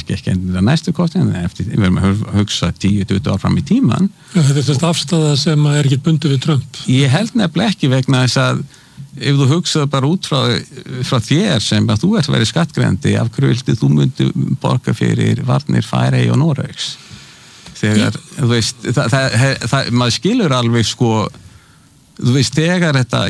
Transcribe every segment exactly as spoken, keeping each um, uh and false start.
kannski ekki endilega næstu kosning, en eftir, við erum að hugsa tíu til tuttugu ár fram í tíman. Já, þetta er þetta afstæða sem er ekki bundið við Trump. Ég held nefnilega ekki vegna þess að ef þú hugsaðu bara út frá, frá þér sem að þú ert að vera skattgreðandi, af hverju vildi þú myndi borga fyrir varnir Færeyja og Noregs? Þegar, þú veist, það, það, það, maður skilur alveg sko, þú veist, þegar þetta,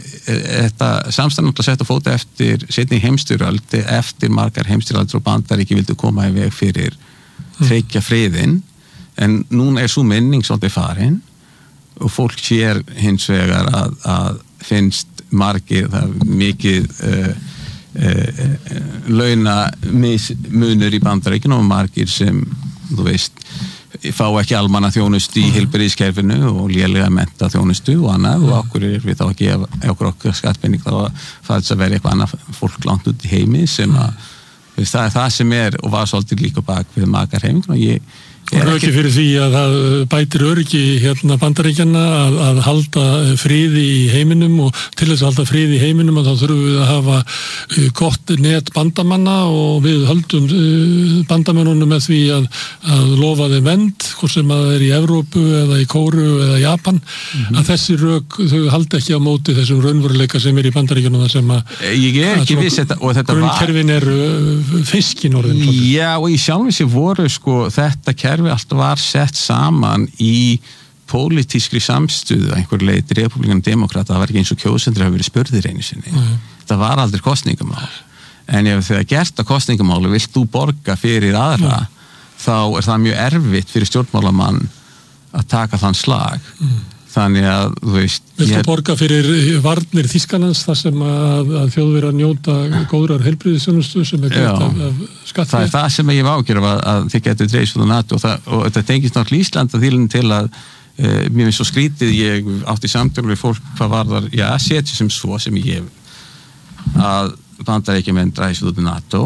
þetta samstæðan að setja fóta eftir seinni heimstyrjaldi, eftir margar heimstyrjaldir og Bandaríki vildu koma í veg fyrir tryggja friðinn, en núna er svo minning svolítið farin og fólk sér hins vegar að, að finnst margir, það er mikið uh, uh, uh, launamismunur í Bandaríkinu og margir sem, þú veist, fá ekki almanna þjónustu í heilbrigðiskerfinu og lélega mennta þjónustu og annað og okkur er við þá að gefa okkur okkur skattpenning þá að það er að vera eitthvað annað fólk langt út í heimi sem að, veist, það er það sem er og var svolítið líka bak við makarheiming og ég Og röki fyrir því að það bætir öryggi hérna Bandaríkjanna að, að halda friði í heiminum og til þess að halda friði í heiminum að þá þurfum við að hafa gott net bandamanna og við höldum bandamennunum með því að, að lofa þeim vernd, hvort sem að það er í Evrópu eða í Kóru eða Japan, mm-hmm. að þessi rök þau halda ekki á móti þessum raunveruleika sem er í Bandaríkjanum sem að, ég er ekki viss þetta og þetta grunnkerfin er fiskin orðin. Já og í sjálfum sér voru sko þetta kerfi allt var sett saman í pólitískri samstöðu að einhver leið republikan og demokrata, það var ekki eins og kjósendur hafa verið spurðir einu sinni. Mm. Það var aldrei kosningamál. En ef það er gert að kosningamáli, vilt þú borga fyrir aðra, mm. þá er það mjög erfitt fyrir stjórnmálamann að taka þann slag. Mm. Þannig að, þú veist... Vilt þú borga fyrir varnir Þýskalands þar sem að, að þjóðverðar njóta góðrar heilbrigðisþjónustu sem er gert af, af skattfé? Það er það sem ég var ágjör að, að þið getur dreifst út á NATO og, það, og þetta tengist náttúrulega Íslanda þýlun til að e, mér finnst svo skrítið ég átti samtölu við fólk hvað varðar, já, setjum sem svo sem ég hef að Bandaríkjamenn dreifst út á NATO.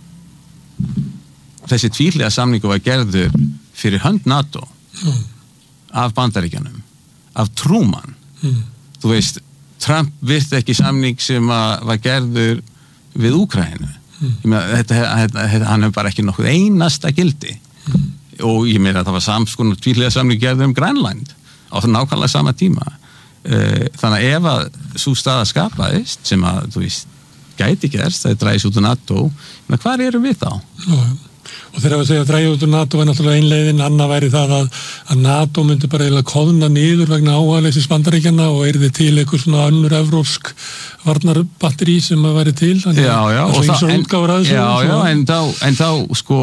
Þessi tvíhliða samningu var gerður fyrir hönd NATO mm. af Bandaríkjanum. Af Truman. Mm. Þú veist, Trump virti ekki samning sem að var gerður við Úkraínu. Mm. Ég meina, þetta, þetta, þetta, hann hefur bara ekki nokkuð einasta gildi. Mm. Og ég meina að það var samskonar tvíhliða samning gerður um Grænland á það nákvæmlega sama tíma. Þannig að ef að sú staða skapaðist sem að, þú veist, gæti gerst, það er dræs út á NATO, menn hvað eru við þá? Já, og þegar við segja að dræja út úr NATO er náttúrulega einleiðin, annað væri það að, að NATO myndi bara eiginlega koðna niður vegna áhugaleysis Bandaríkjanna og yrði til eitthvað svona önnur evrópsk varnarbatteri sem að væri til, þannig já, já, að það er útgáfur aðeins. Já, já, en þá, en þá sko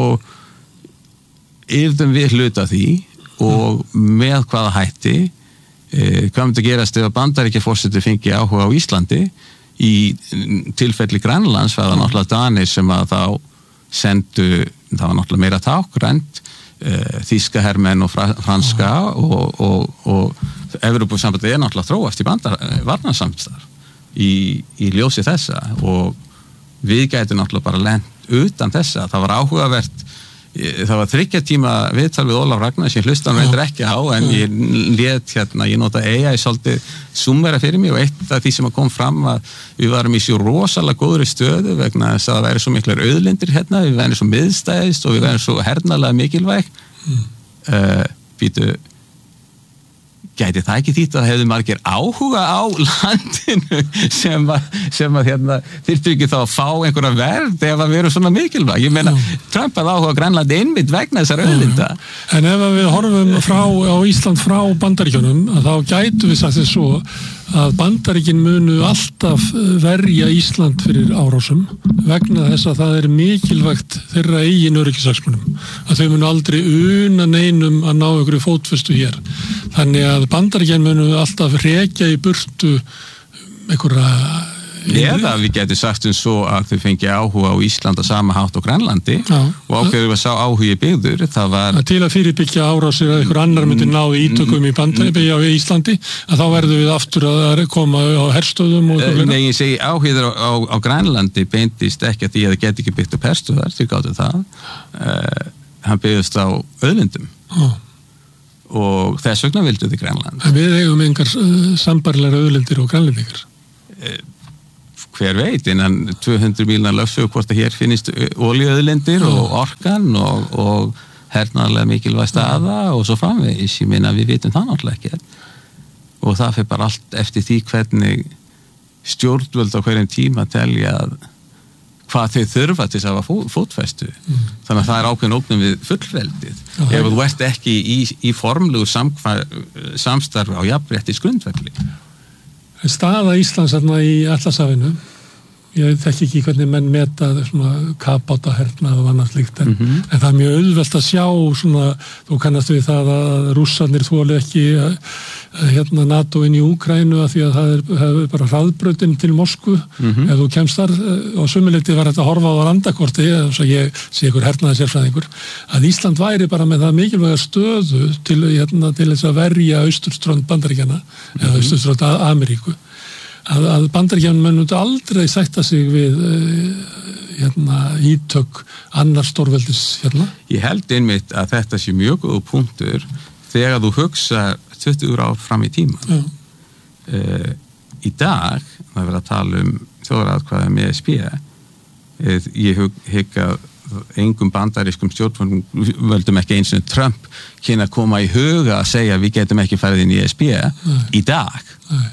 yrðum við hluta því og mm. með hvaða hætti eh, hvað myndi gerast ef að Bandaríkjaforseti fengi áhuga á Íslandi í tilfelli Grænlands var það náttúrulega Danir sem að þá sendu, það var náttúrulega meira tákrænt, uh, þýska hermenn og fra, franska og, og, og Evrópusambandið er náttúrulega þróast í varnarsamstarf í, í ljósi þessa og við gætum náttúrulega bara lent utan þessa, það var áhugavert það var þriggja tíma viðtal við Ólaf Ragnar sem hlustan veitur ekki á en ég lét hérna, ég nota A I svolítið summera fyrir mig og eitt af því sem kom fram að við varum í svo rosalega góðri stöðu vegna þess að það væri svo miklar auðlindir hérna, við værum svo miðstæðist og við værum svo hernalega mikilvæg mm. uh, býtu gæti það ekki þýtt að hefðu margir áhuga á landinu sem að, sem að hérna, þyrftu ekki þá að fá einhverja verð ef að vera svona mikilvæg. Ég meina, mm. Trump hafði áhuga á Grænlandi einmitt vegna þessar auðlinda. En ef við horfum frá, á Ísland frá Bandaríkjunum, þá gætu við sagt þess svo að Bandaríkin munu alltaf verja Ísland fyrir árásum vegna þess að það er mikilvægt þeirra eigin öryggishagsmunum. Að þau munu aldrei una neinum að ná einhverju fótfestu hér. Þannig að Bandaríkin munu alltaf rekja í burtu einhverja... Eða við getum sagt um svo að þau fengi áhuga á Ísland að sama hátt á Grænlandi Já. Og ákveður við sá áhugi byggður, það var... Til að fyrirbyggja árásir að einhver annar myndi ná ítökum í Bandaríkja á Íslandi, að þá verðum við aftur að koma á herstöðum og... Nei, ég segi áhugiður á, á, á Grænlandi beintist ekki að því að það geti ekki byggt upp herstöðar, þau gáttu það. Uh, hann byggðist á auðlindum. Já. Og þess vegna vildu þið Grænland. En við eigum engar uh, sambarlegar auðlindir og grænlendingar. Uh, hver veit, innan tvö hundruð mílna lögsögu hvort að hér finnist olíuauðlindir mm. og orkan og, og hernaðarlega mikilvæg staða mm. og svo framvegis, ég meina við vitum það náttúrulega ekki og það fyrir bara allt eftir því hvernig stjórnvöld á hverjum tíma telja að hvað þeir þurfa til þess að hafa fótfestu mm. þannig að það er ákveðin ógnum við fullveldið ah, ef þú ert ekki í, í formlegur samstarfi á jafnréttis grundvelli. Staða Íslands þarna í Atlantshafinu, ég þekki ekki hvernig menn meta svona kafbátahernað og annað slíkt en, mm-hmm. en það er mjög auðvelt að sjá svona, þú kannast við það að Rússarnir þoli ekki hérna NATO inn í Úkraínu að því að það er, það er bara hraðbrautin til Moskvu mm-hmm. ef þú kemst þar og sumuleyti var þetta að horfa á landakorti eins og ég sé ykkur hernaði sérfræðingur að Ísland væri bara með það mikilvæga stöðu til, hérna, til þess að verja austurströnd Bandaríkjanna mm-hmm. eða austurströnd Ameríku að, að Bandaríkjann mundu aldrei sætta sig við hérna, ítök annars stórveldis hérna. Ég held einmitt að þetta sé mjög góð punktur þegar þú hugsa tuttugu ár fram í tíman. Uh, í dag, það er verið að tala um þjóðaratkvæði með E S B, uh, ég hygg að engum bandarískum stjórnvöldum ekki eins og Trump kynna að koma í huga að segja við getum ekki farið inn í E S B Nei. Í dag. Nei.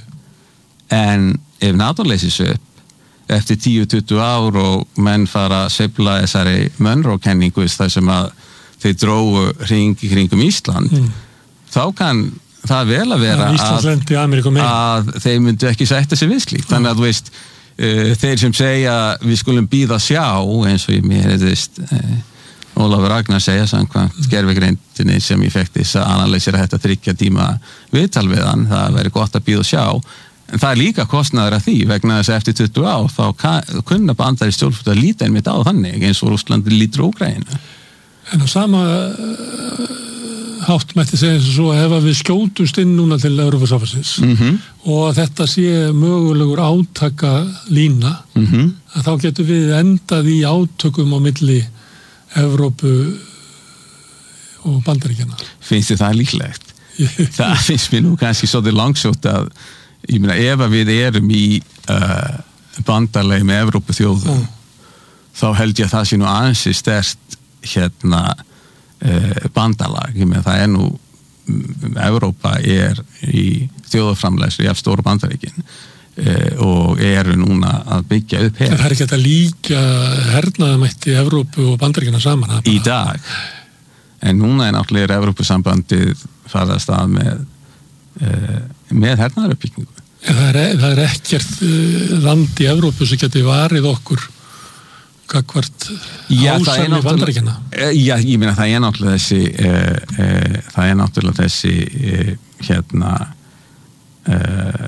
En ef NATO leysist upp eftir tíu til tuttugu ár og menn fara að sveifla þessari Monroe-kenningu þar sem að þeir drógu hring í kringum Ísland, mm. þá kann það vel að vera ja, að, að þeir myndu ekki sætta sig við slíkt. Þannig að þú veist, uh, þeir sem segja við skulum bíða sjá, eins og ég mér veist, uh, Ólafur Ragnar segja samkvæmt mm. gervigreindinni sem ég fekk þess að analysera þetta þriggja tíma viðtal við hann, það væri gott að bíða sjá. En það er líka kostnaður af því vegna þess að eftir tuttugu ár þá kunna bandarísk stjórnvöld að líta einmitt á þannig eins og Rússlandi lítur Úkraínu. En á sama hátt mætti segja eins og svo ef við skjótumst inn núna til Evrópusambandsins mm-hmm. og að þetta sé mögulegur átaka lína mm-hmm. að þá getum við endað í átökum á milli Evrópu og Bandaríkjanna. Finnst þið það líklegt? Það finnst mér nú kannski svolítið langsótt að ég meina ef að við erum í uh, bandalegi með Evrópu þjóðum mm. þá held ég að það sé nú ansi sterkt hérna uh, bandalag, ég meina það er nú um, Evrópa er í þjóðaframleiðslu jafn stóru Bandaríkin uh, og eru núna að byggja upp hér. Það er ekki að líka hernaðamætti Evrópu og Bandaríkina saman í dag, en núna er náttúrulega Evrópusambandið farið að stað með uh, með hernaðaruppbyggingu. Það er, það er ekkert land í Evrópu sem geti varið okkur gagvart ásæmi Bandaríkjanna. Já, ég meina það er náttúrulega þessi uh, uh, það er náttúrulega þessi uh, hérna uh,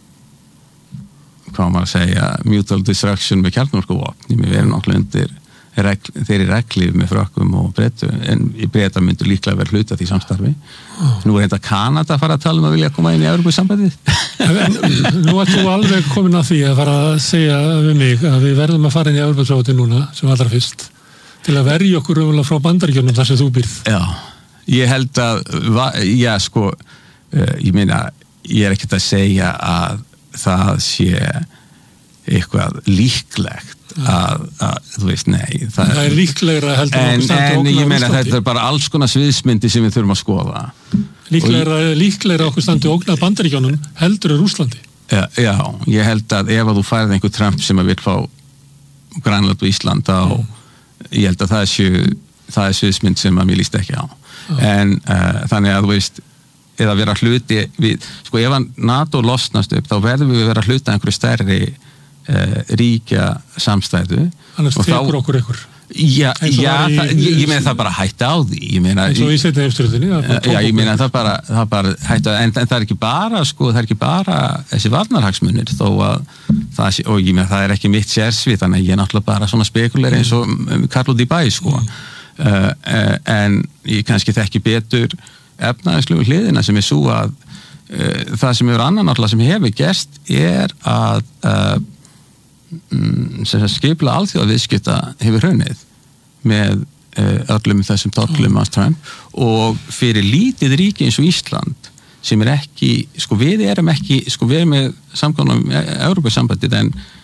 hvað maður að segja mutual destruction með kjarnorkuvopn. Ég meina við erum náttúrulega undir regl, þeirri reglíf með frökkum og Bretum, en í Breta myndu líklega verið hluta því samstarfi. Oh. Nú er þetta Kanada að fara að tala um að vilja koma inn í Evrópusambandið. Nú ert þú alveg komin að því að fara að segja við mig að við verðum að fara inn í Evrópusambandið núna sem allra fyrst til að verja okkur umlega frá Bandaríkjunum þar sem þú býrð. Já, ég held að já, sko, ég meina ég er ekkert að segja að það sé eitthvað líklegt að, að þú veist, nei það, það er líklegra heldur en, en ég meina þetta er bara alls konar sviðsmyndi sem við þurfum að skoða líklegra, ég, líklegra okkur standi ógnað Bandaríkjónum heldur er Rússlandi. Já, já, ég held að ef að þú færið einhver Trump sem að vil fá Grænland og Ísland þá mm. ég held að það er, það er sviðsmynd sem að mér líst ekki á mm. en uh, þannig að þú veist eða vera hluti við, sko ef að NATO losnast upp þá verðum við vera hluti einhverju stærri Uh, ríkja samstæðu annars tekur okkur ykkur já, já í, það, ég, ég meina það bara hætta á því ég meina eins og í setja heimsstyrjöldinni uh, já, ég meina það bara, það bara hætta en, en það er ekki bara, sko, það er ekki bara þessi varnarhagsmunir þó að það sé, og ég meina það er ekki mitt sérsvið þannig að ég er náttúrulega bara svona spekulir eins og um, Karl út í bæ, sko mm. uh, uh, en ég kannski þekki betur efnaðarslegu hliðina sem er svo að uh, það sem er annan náttúrulega sem hefur gerst er að uh, sem skipla alþjóða viðskipta hefur hraunið með uh, öllum þessum tollum að Trump og fyrir lítið ríki eins og Ísland sem er ekki, sko við erum ekki sko við erum með samkvæmum Evrópusambandið en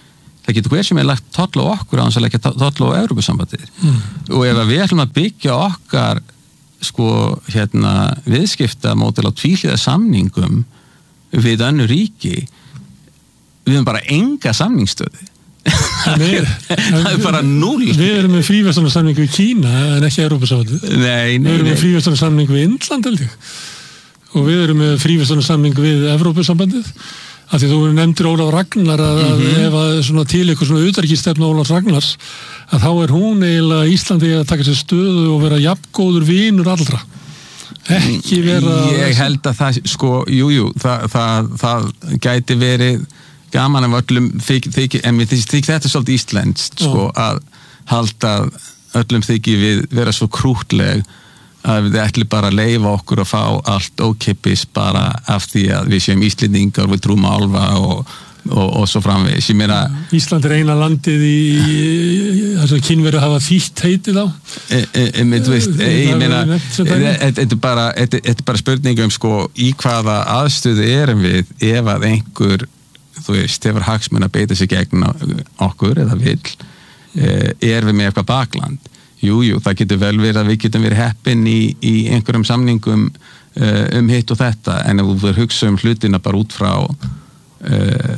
það getur hver sem er lagt toll á okkur á þess að leggja toll á Evrópusambandið mm. og ef við ætlum að byggja okkar sko hérna viðskiptamódel á tvíhliða samningum við önnur ríki við erum bara enga samningsstöðu það er bara núll. Við erum með fríverslunarsamning við Kína en ekki Evrópusambandið. Nei, nei, við erum með fríverslunarsamning við Indland held ég og við erum með fríverslunarsamning við Evrópusambandið af því þú nefndir Ólaf Ragnar að, mm-hmm. að ef að svona til ykkur svona utanríkisstefna Ólafs Ragnars að þá er hún eiginlega Íslandi að taka sér stöðu og vera jafngóður vinur allra ekki vera ég held að það sko, jújú jú, það, það, það gæti verið gaman af öllum þykir, þykir, en mér þykir þetta er svolítið íslenskt sko, að halda öllum þykir við vera svo krútleg að við ætlum bara að leyfa okkur að fá allt ókeypis bara af því að við séum Íslendingar við trúum álfa og, og, og svo framvegis. Ég meina Ísland er eina landið í þess að Kínverjar hafa þýtt heitið á e, e, e, þú veist, e, ég meina þetta er bara, bara spurning um sko í hvaða aðstöðu erum við ef að einhver þú veist, hefur hagsmun að beita sig gegn okkur eða vill eh, er við með eitthvað bakland jújú, jú, það getur vel verið að við getum verið heppin í, í einhverjum samningum eh, um hitt og þetta en ef þú verður hugsa um hlutina bara út frá eh,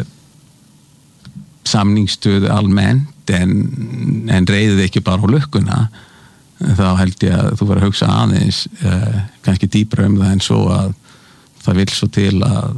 samningsstöðu almennt en, en reyðið ekki bara á lukkuna þá held ég að þú verður að hugsa aðeins eh, kannski dýpra um það en svo að það vill svo til að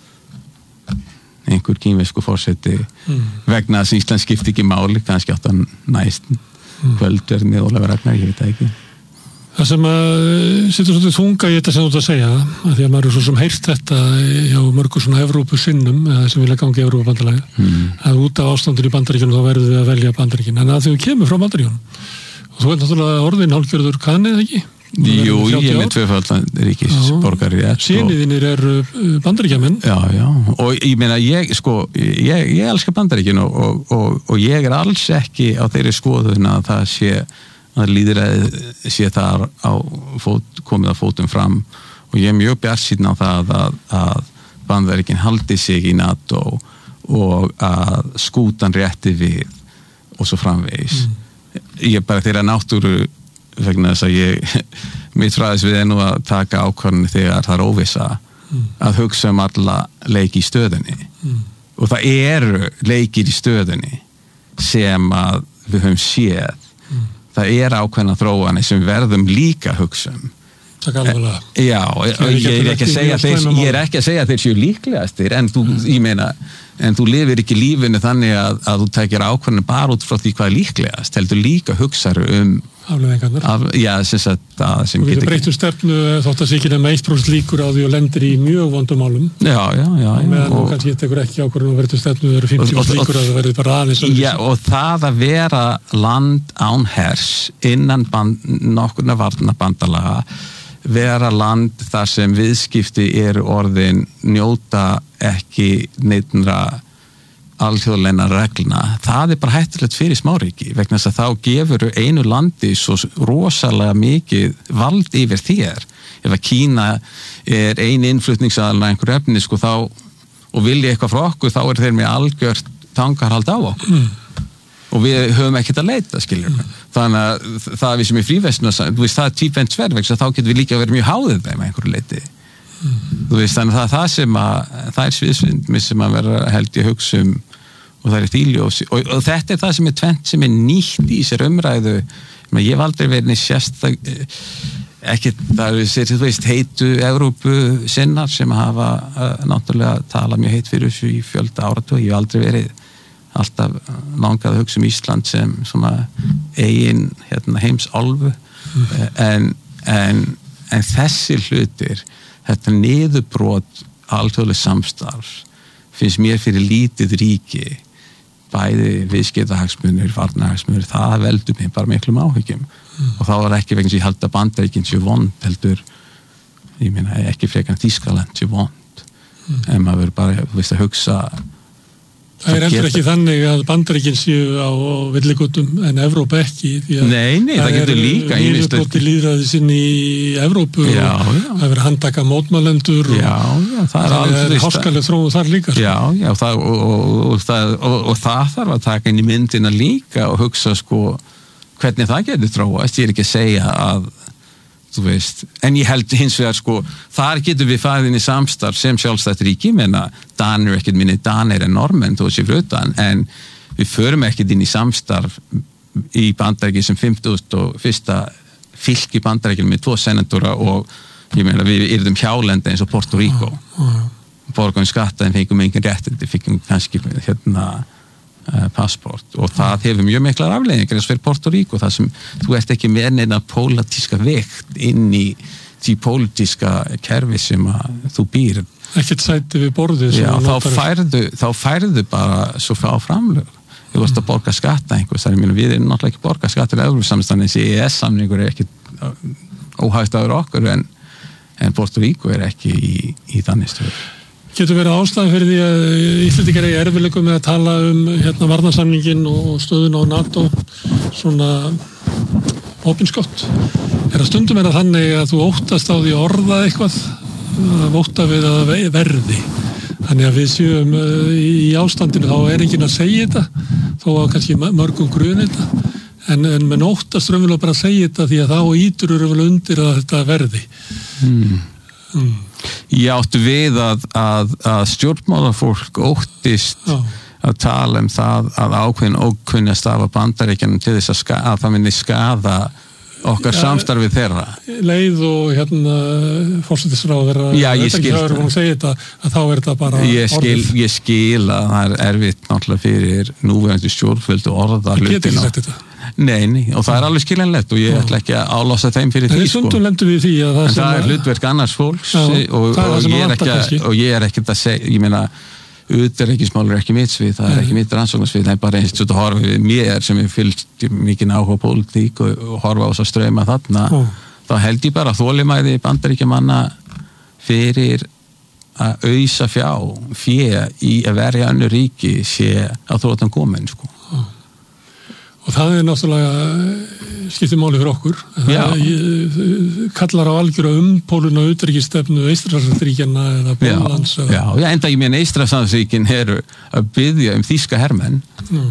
einhver kínversku forseti mm. vegna þess að Ísland skipti ekki máli kannski átt að næst mm. kvöld er með Ólafur Ragnar, ég veit það ekki Það sem að setur svolítið þunga í þetta sem þú ert að segja að því að maður er svo sem heyrt þetta hjá mörgur svona Evrópusinnum eða sem vilja gangi í Evrópubandalagi mm. að út af ástandur í Bandaríkjunum þá verður við að velja Bandaríkjun en að þau kemur frá Bandaríkjunum og þú veit náttúrulega orðin hálfgjörður kannið ekki Jú, ég er með tvöfaldan ríkisborgari Síniðinir eru Bandaríkjamenn Já, já, og ég meina ég sko, ég, ég elskar Bandaríkin og, og, og, og ég er alls ekki á þeirri skoðun að það sé að líðræði sé þar á fót, komið að fótum fram og ég er mjög bjartsýnn á það að, að Bandaríkin haldi sig í NATO og að skútan rétti við og svo framvegis mm. ég bara þeirra náttúru vegna þess að ég mitt fræðis við er nú að taka ákvörðunni þegar það er óvissa mm. að hugsa um alla leiki í stöðunni mm. og það eru leikir í stöðunni sem að við höfum séð mm. það er ákveðna þróanir sem við verðum líka að hugsa um Takk alveg Já, ég, ég er ekki að segja þeir, ég er ekki að segja að þeir séu líklegastir en þú, mm. ég meina en þú lifir ekki lífinu þannig að, að þú tekir ákvörðunni bara út frá því hvað er líklegast heldur líka hugsaðu um afleiðingarnar. Af, já, sem sagt að sem getur breyttu stefnu þótt að sé ekki með eitt prósent líkur á því og lendir í mjög vondum málum. Já, já, já. Og meðan þú kannski tekur ekki ákvörðun og breyttu stefnu það eru fimmtíu prósent líkur að það verður bara aðeins. Já, og það að vera land án hers innan band, nokkurna varna bandalaga vera land þar sem viðskipti eru orðin njóta ekki neittnra alþjóðleina reglna, það er bara hættulegt fyrir smáríki, vegna þess að þá gefur einu landi svo rosalega mikið vald yfir þér ef að Kína er einu innflutningsaðalna einhver efni sko þá og vilja eitthvað frá okkur, þá er þeir með algjört tangarhald á okkur mm. og við höfum ekkert að leita, skiljum mm. þannig að það við sem er fríverslun þú veist, það er típ en tverr, þá getur við líka verið mjög háðið þeim einhverju leiti mm. þú veist, þannig að það er það sem að það er sviðsvindmi sem að vera held ég hugsa um og það er þýljósi og, og þetta er það sem er tvent sem er nýtt í sér umræðu ég hef aldrei verið sérstak ekki, það er sér, þú veist, heitu Evrópu sinnar sem hafa uh, náttúrulega tala mjög heit fyrir þessu í fjölda áratug, ég hef aldrei verið alltaf langað að hugsa um Ísland sem svona eigin hérna, heimsálfu mm. en, en, en þessi hlutir þetta niðurbrot alþjóðleg samstarf finnst mér fyrir lítið ríki bæði viðskiptahagsmunir, varnarhagsmunir, það veldur mér bara miklum áhyggjum mm. og þá er ekki vegna sem ég held að Bandaríkin séu vond heldur, ég meina ekki frekar Þýskaland séu vond mm. en maður verður bara, þú veist, að hugsa Það er heldur ekki þannig að Bandaríkin séu á, á villigutum en Evrópa ekki. Nei, nei, það, það getur líka. Það er nýðurbroti lýðræði sinni í Evrópu já, og já. það verður handtaka mótmælendur já, já, það er, það er háskaleg þróun þar líka. Já, já, það, og, og, og, það, og, og það þarf að taka inn í myndina líka og hugsa sko hvernig það getur þróast. Ég er ekki að segja að þú veist, en ég held hins vegar sko, þar getur við farið inn í samstarf sem sjálfstætt ríki, menna Danir ekkert minni Danir en normenn þó sér frutan, en við förum ekkert inn í samstarf í Bandaríkjum sem fimmtugasta og fyrsta fylki Bandaríkjum með tvo senatora og ég meina við yrðum hjálenda eins og Puerto Rico borgum skatta en fengum engin réttindi, fengum kannski hérna Uh, passport og það hefur mjög miklar afleiðingar eins og fyrir Puerto Rico þar sem þú ert ekki með neina pólitíska vekt inn í því pólitíska kerfi sem að þú býr ekkert sæti við borðið já, þá, færðu, þá færðu bara svo frá framlög þú varst að borga skatta einhvers þar, við erum náttúrulega ekki borga skatta í Evrópusambandsins eins og E E S-samningur er ekki óhægt áður okkur en, en Puerto Rico er ekki í, í þannig stöðu. Getur verið ástæðan fyrir því að Íslendingar er í erfiðleikum með að tala um hérna varnarsamningin og stöðun á NATO svona opinskátt. Er að stundum er að þannig að þú óttast á því að orða eitthvað að ótta við að verði. Þannig að við séum í ástandinu þá er enginn að segja þetta þó að kannski mörgum grun þetta en, en menn óttast raunverulega bara að segja þetta því að þá ítur raunverulega undir að þetta verði. Hmm. Mm. Ég áttu við að, að, að stjórnmálafólk óttist Já. að tala um það að ákveðin ókunni að stafa Bandaríkjanum til þess að, ska, að það myndi skaða okkar ja, samstarfið þeirra. Leið og hérna forsætisráðherra Já, ég skil það. Hún segir þetta að þá er þetta bara ég skil, ég skil að það er erfitt náttúrulega fyrir núverandi stjórnvöldu orða það getur ekki sagt þetta. Nei, nei, og það er alveg skiljanlegt og ég ætla ekki að álosa þeim fyrir en því sko. Stundum lendum við því að það en það er hlutverk annars fólks já, og, og, ég er ekki, og ég er ekkert að segja, ég meina utanríkismál er ekki mitt svið, það er ekki mitt rannsóknarsvið, það er bara eins og horfa við mér sem er fylgt mikið áhuga pólitík og, og horfa á þess að streyma þarna, Ó. þá held ég bara þolinmæði Bandaríkjamanna fyrir að ausa fjá, fjö í að verja önnur ríki sé að þróttan komin, sko. Ó. Og það er náttúrulega skiptir máli fyrir okkur. Það kallar á algjöra umpólun og utanríkisstefnu Eystrasaltsríkjanna eða Póllands. Já, já, já, enda ég meina Eystrasaltsríkin eru að biðja um þýska hermenn.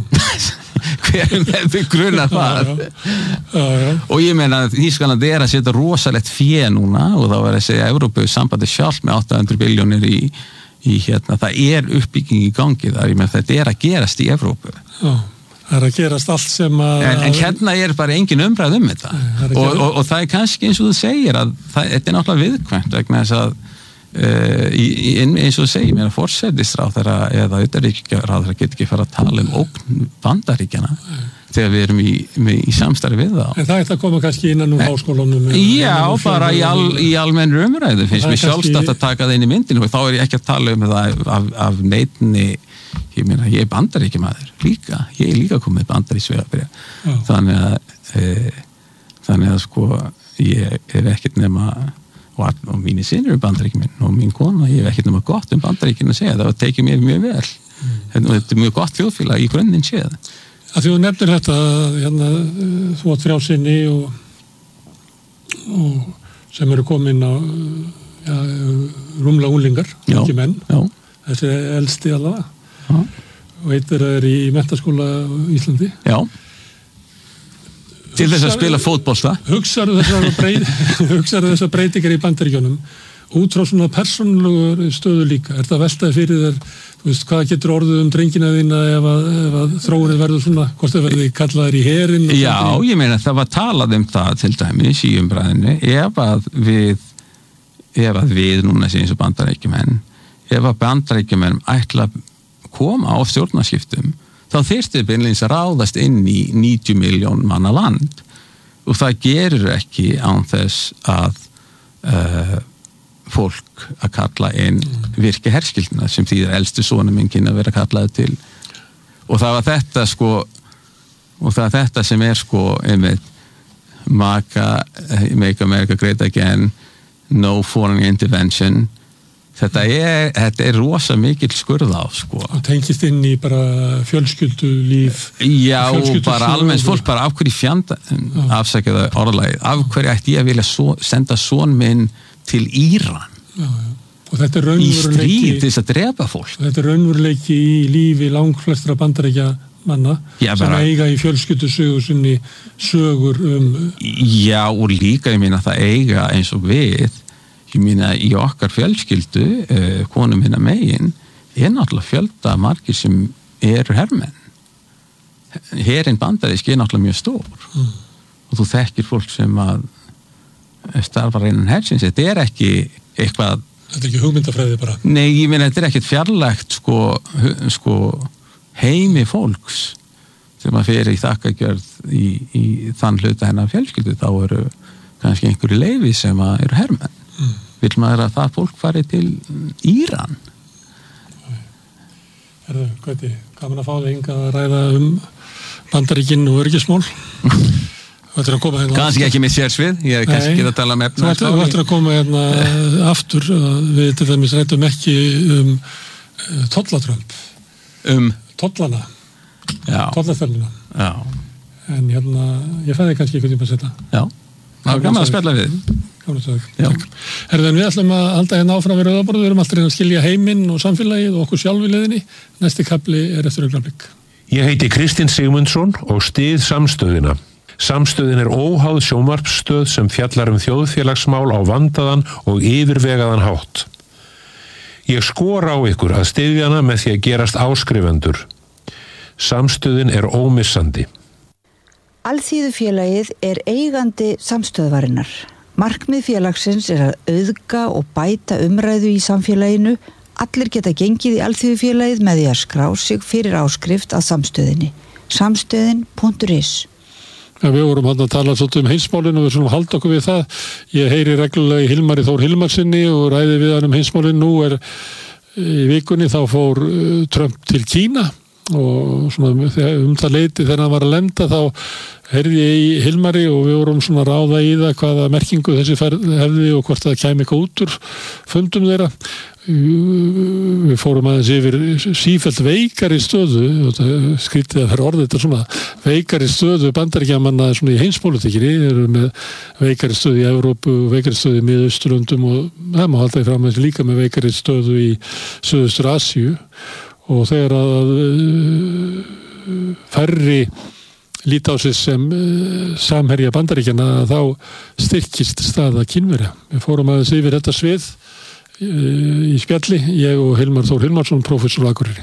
Hver með grunnar það? Já, já, já. Og ég meina Þýskaland er að setja rosalegt fé núna og þá er að segja Evrópu sambandi sjálf með átta hundruð billjónir í, í hérna. Það er uppbygging í gangi þar, ég meina þetta er að gerast í Evrópu. Já. Það er að gerast allt sem að... En, en hérna er bara engin umræð um þetta. Og, og, og það er kannski eins og þú segir að það, þetta er náttúrulega viðkvæmt vegna þess að uh, í, í, eins og þú segir, mér að forsætisráðherra eða utanríkisráðherra getur ekki fara að tala um ógn Bandaríkjanna þegar við erum í, með, í samstarfi við þá. En það er að koma kannski innan úr háskólanum. Já, bara í, al, í almennri umræðu finnst mér sjálfstætt að taka það inn í myndinu og þá er ég ekki að tala um það af, af neitni. Ég meina, ég er bandaríkjamaður líka, ég er líka komið bandaríkjsvegabréf þannig að e, þannig að sko ég er ekkert nema og, og mínir synir eru bandaríkjamenn og mín kona, ég er ekkert nema gott um Bandaríkin að segja, það tekið mér mjög vel mm. og þetta er mjög gott þjóðfélag í grunninn séð. Að þú nefnir þetta hérna, þú átt frjálsinni og, og sem eru komin á ja, rúmlega unglingar, ekki menn já. Þessi er elsti allavega Já. Og eittir er í menntaskóla í Íslandi. Já. Til þess að spila fótbolta. Hugsaðu þessar breyt, hugsaðu þessar breytingar í Bandaríkjunum út frá svona persónulegur stöðu líka. Er það veltaði fyrir þér, þú veist, hvað getur orðið um drengina þína ef að, ef að þróunin verður svona, hvort það verður kallaðir í herinn? Já, ég meina það var talað um það til dæmis í umræðinu ef að við ef að við núna séum eins og Bandaríkjumenn ef að Bandaríkjumenn ætla koma á stjórnarskiptum þá þyrfti beinleins að ráðast inn í níutíu milljón manna land og það gerir ekki án þess að uh, fólk að kalla inn virki herskildina sem þýðir elstu sonur minn kynna að vera kallaði til og það var þetta sko og það er þetta sem er sko einmitt maka, make America great again no foreign intervention þetta er, þetta er rosa mikill skurð á, sko. Og tengist inn í bara fjölskyldulíf. Já, bara almennt fólk, bara af hverju fjanda, afsækjaðu orðalagið, af hverju ætti ég að vilja so, senda son minn til Íran? Já, já. Og þetta er raunveruleiki... Í stríð til þess að drepa fólk. Þetta er raunveruleiki í lífi langflestra Bandaríkja manna já, sem bara, eiga í fjölskyldusögu sinni sögur um... Já, og líka ég meina það eiga eins og við, ég meina í okkar fjölskyldu, uh, konum hinna megin, er náttúrulega fjölda margir sem eru hermenn. Herinn bandaríski er náttúrulega mjög stór. Mm. Og þú þekkir fólk sem að starfar innan hersins. Þetta er ekki eitthvað... Þetta er ekki hugmyndafræði bara. Nei, ég meina, þetta er ekkert fjarlægt sko, sko heimi fólks sem að fyrir í þakkagjörð í, í þann hluta hennar fjölskyldu, þá eru kannski einhverju leyfi sem að eru hermenn. Mm. Vill maður að það fólk fari til Íran? Herðu, Gauti, gaman að fá þig hingað að ræða um Bandaríkin og öryggismál. Kannski ekki með sérsvið, ég hef kannski ekki að tala um efna. Þú ættir að koma hérna aftur, við til dæmis rættum ekki um tollatrömp, um tollana, tollaþörnina. Já. En hérna, ég fæði kannski einhvern tíma að setja. Já, það var gaman að spjalla við. Gaman að segja. Herðan, við ætlum að halda hérna áfram við rauðaborðu, við erum alltaf að skilja heiminn og samfélagið og okkur sjálf í leiðinni. Næsti kafli er eftir augnablik. Ég heiti Kristinn Sigmundsson og styð Samstöðina. Samstöðin er óháð sjónvarpsstöð sem fjallar um þjóðfélagsmál á vandaðan og yfirvegaðan hátt. Ég skora á ykkur að styðja hana með því að gerast áskrifendur. Samstöðin er ómissandi. Alþýðufélagið er eigandi samstöðvarinnar. Markmið félagsins er að auðga og bæta umræðu í samfélaginu. Allir geta gengið í Alþýðufélagið með því að skrá sig fyrir áskrift að samstöðinni. samstöðin punktur is. Ja, við vorum hann að tala svolítið um heimsmálin og við svona halda okkur við það. Ég heyri reglulega í Hilmari Þór Hilmarsinni og ræði við hann um heimsmálin. Nú er í vikunni þá fór Trump til Kína og svona um það leiti þegar hann var að lenda þá heyrði ég í Hilmari og við vorum svona að ráða í það hvaða merkingu þessi hefði og hvort það kæmi eitthvað út úr fundum þeirra. Við fórum aðeins yfir sífellt veikari stöðu og skrítið að vera orðið þetta svona veikari stöðu Bandaríkjamanna svona í heimspólitíkinni, þeir eru með veikari stöðu í Evrópu, veikari stöðu í Miðausturlöndum og það má halda í fram að líka með veikari stöðu í Suðaustur Asíu og þegar að færri líta á sig sem samherja Bandaríkjanna þá styrkist staða Kínverja. Við fórum aðeins yfir þetta svið í spjalli, ég og Hilmar Þór Hilmarsson, prófessor á Akureyri.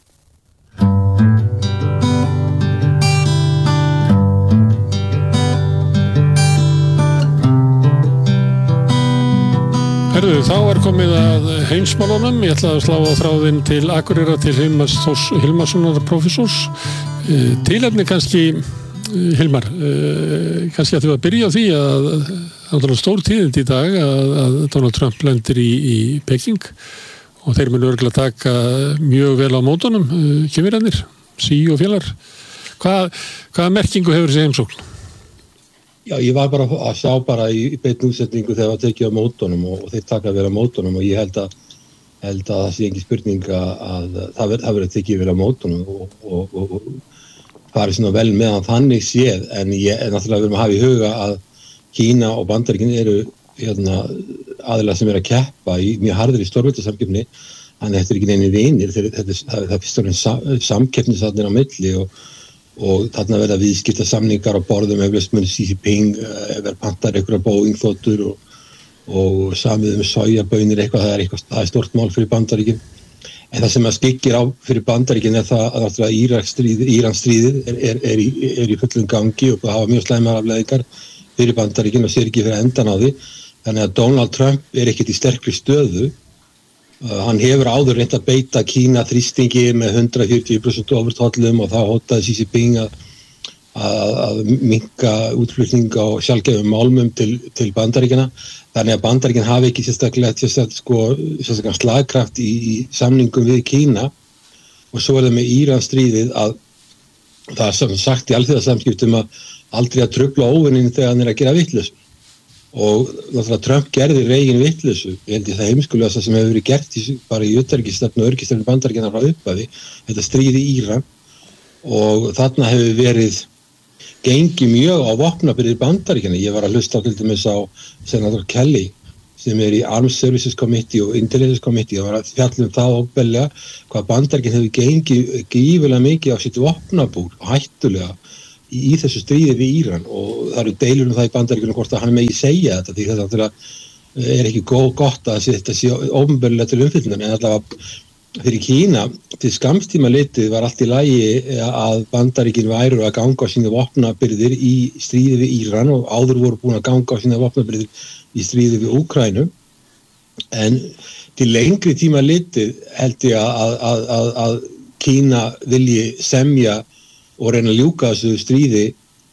Herðu, þá er komið að heimsmálunum. Ég ætla að slá á þráðinn til Akureyra til Hilmars Þórs Hilmarssonar prófessors. Tilefni kannski, Hilmar, kannski að þú að byrja á því að það er stór tíðind í dag að, að Donald Trump lendir í, í Peking og þeir munu örugglega taka mjög vel á mótunum, kynverjarnir, sí og félagar. Hvað, hvaða merkingu hefur þessi heimsókn? Já, ég var bara að sjá bara í beinni útsetningu þegar það tekið á mótunum og, og þeir taka vel á mótunum og ég held að, held að það sé ekki spurning að, að það verður tekið vel á mótunum og, og, og, og farið svona vel meðan þannig séð en ég er náttúrulega verið að hafa í huga að Kína og Bandaríkin eru hérna, aðilar sem eru að keppa í mjög harðri stórveldasamkeppni þannig að þetta er ekki neini vinir þetta er, það er fyrst og fremst samkeppni þarna á milli og, og þarna verða viðskipta samningar á borðum eflaust mun Xi Jinping eða pantar einhverja Boeing-þotur og, og samið um sojabönir eitthvað það er eitthvað það er stórt mál fyrir Bandaríkin en það sem að skyggir á fyrir Bandaríkin er það að náttúrulega Íransstríðið er, er, er, í, er í fullum gangi og það hafa mjög slæmar afleiðingar fyrir Bandaríkin og sér ekki fyrir endan á því þannig að Donald Trump er ekkert í sterkri stöðu uh, hann hefur áður reynt að beita Kína þrýstingi með hundrað fjörutíu prósent ofurtollum og þá hótaði Xi Jinping að, að, að minnka útflutning á sjálfgefum málmum til, til Bandaríkina þannig að Bandaríkin hafi ekki sérstaklega, sérstaklega, sko, sérstaklega slagkraft í, í samningum við Kína og svo er það með Íransstríðið að það er sem sagt í alþjóðasamskiptum að aldrei að trufla óvinnin þegar hann er að gera vitlaust. og náttúrulega Trump gerði Reagan vitleysu. Ég held ég það heimskulegasta sem hefur verið gert í, bara í utanríkisstefnu og öryggisstefnu Bandaríkjanna frá upphafi, þetta stríð í Íran, og þarna hefur verið gengið mjög á vopnabyrðir Bandaríkjanna. Ég var að hlusta til dæmis á senator Kelly sem er í Armed Services Committee og Intelligence Committee og var að fjalla um það óbellega hvað Bandaríkinn hefur gengið gífilega mikið á sitt vopnabúr hættulega í þessu stríði við Íran, og það eru deilur um það í Bandaríkjunum hvort að hann megi segja þetta, því þetta er ekki góð, gott að þetta sé ópenbarlega til umfyllunar, en allavega fyrir Kína til skamstíma litið var allt í lagi að Bandaríkin væru að ganga á sína vopnabyrðir í stríði við Íran og áður voru búin að ganga á sína vopnabyrðir í stríði við Úkraínu, en til lengri tíma litið held ég að, að, að, að Kína vilji semja og reyna að ljúka þessu stríði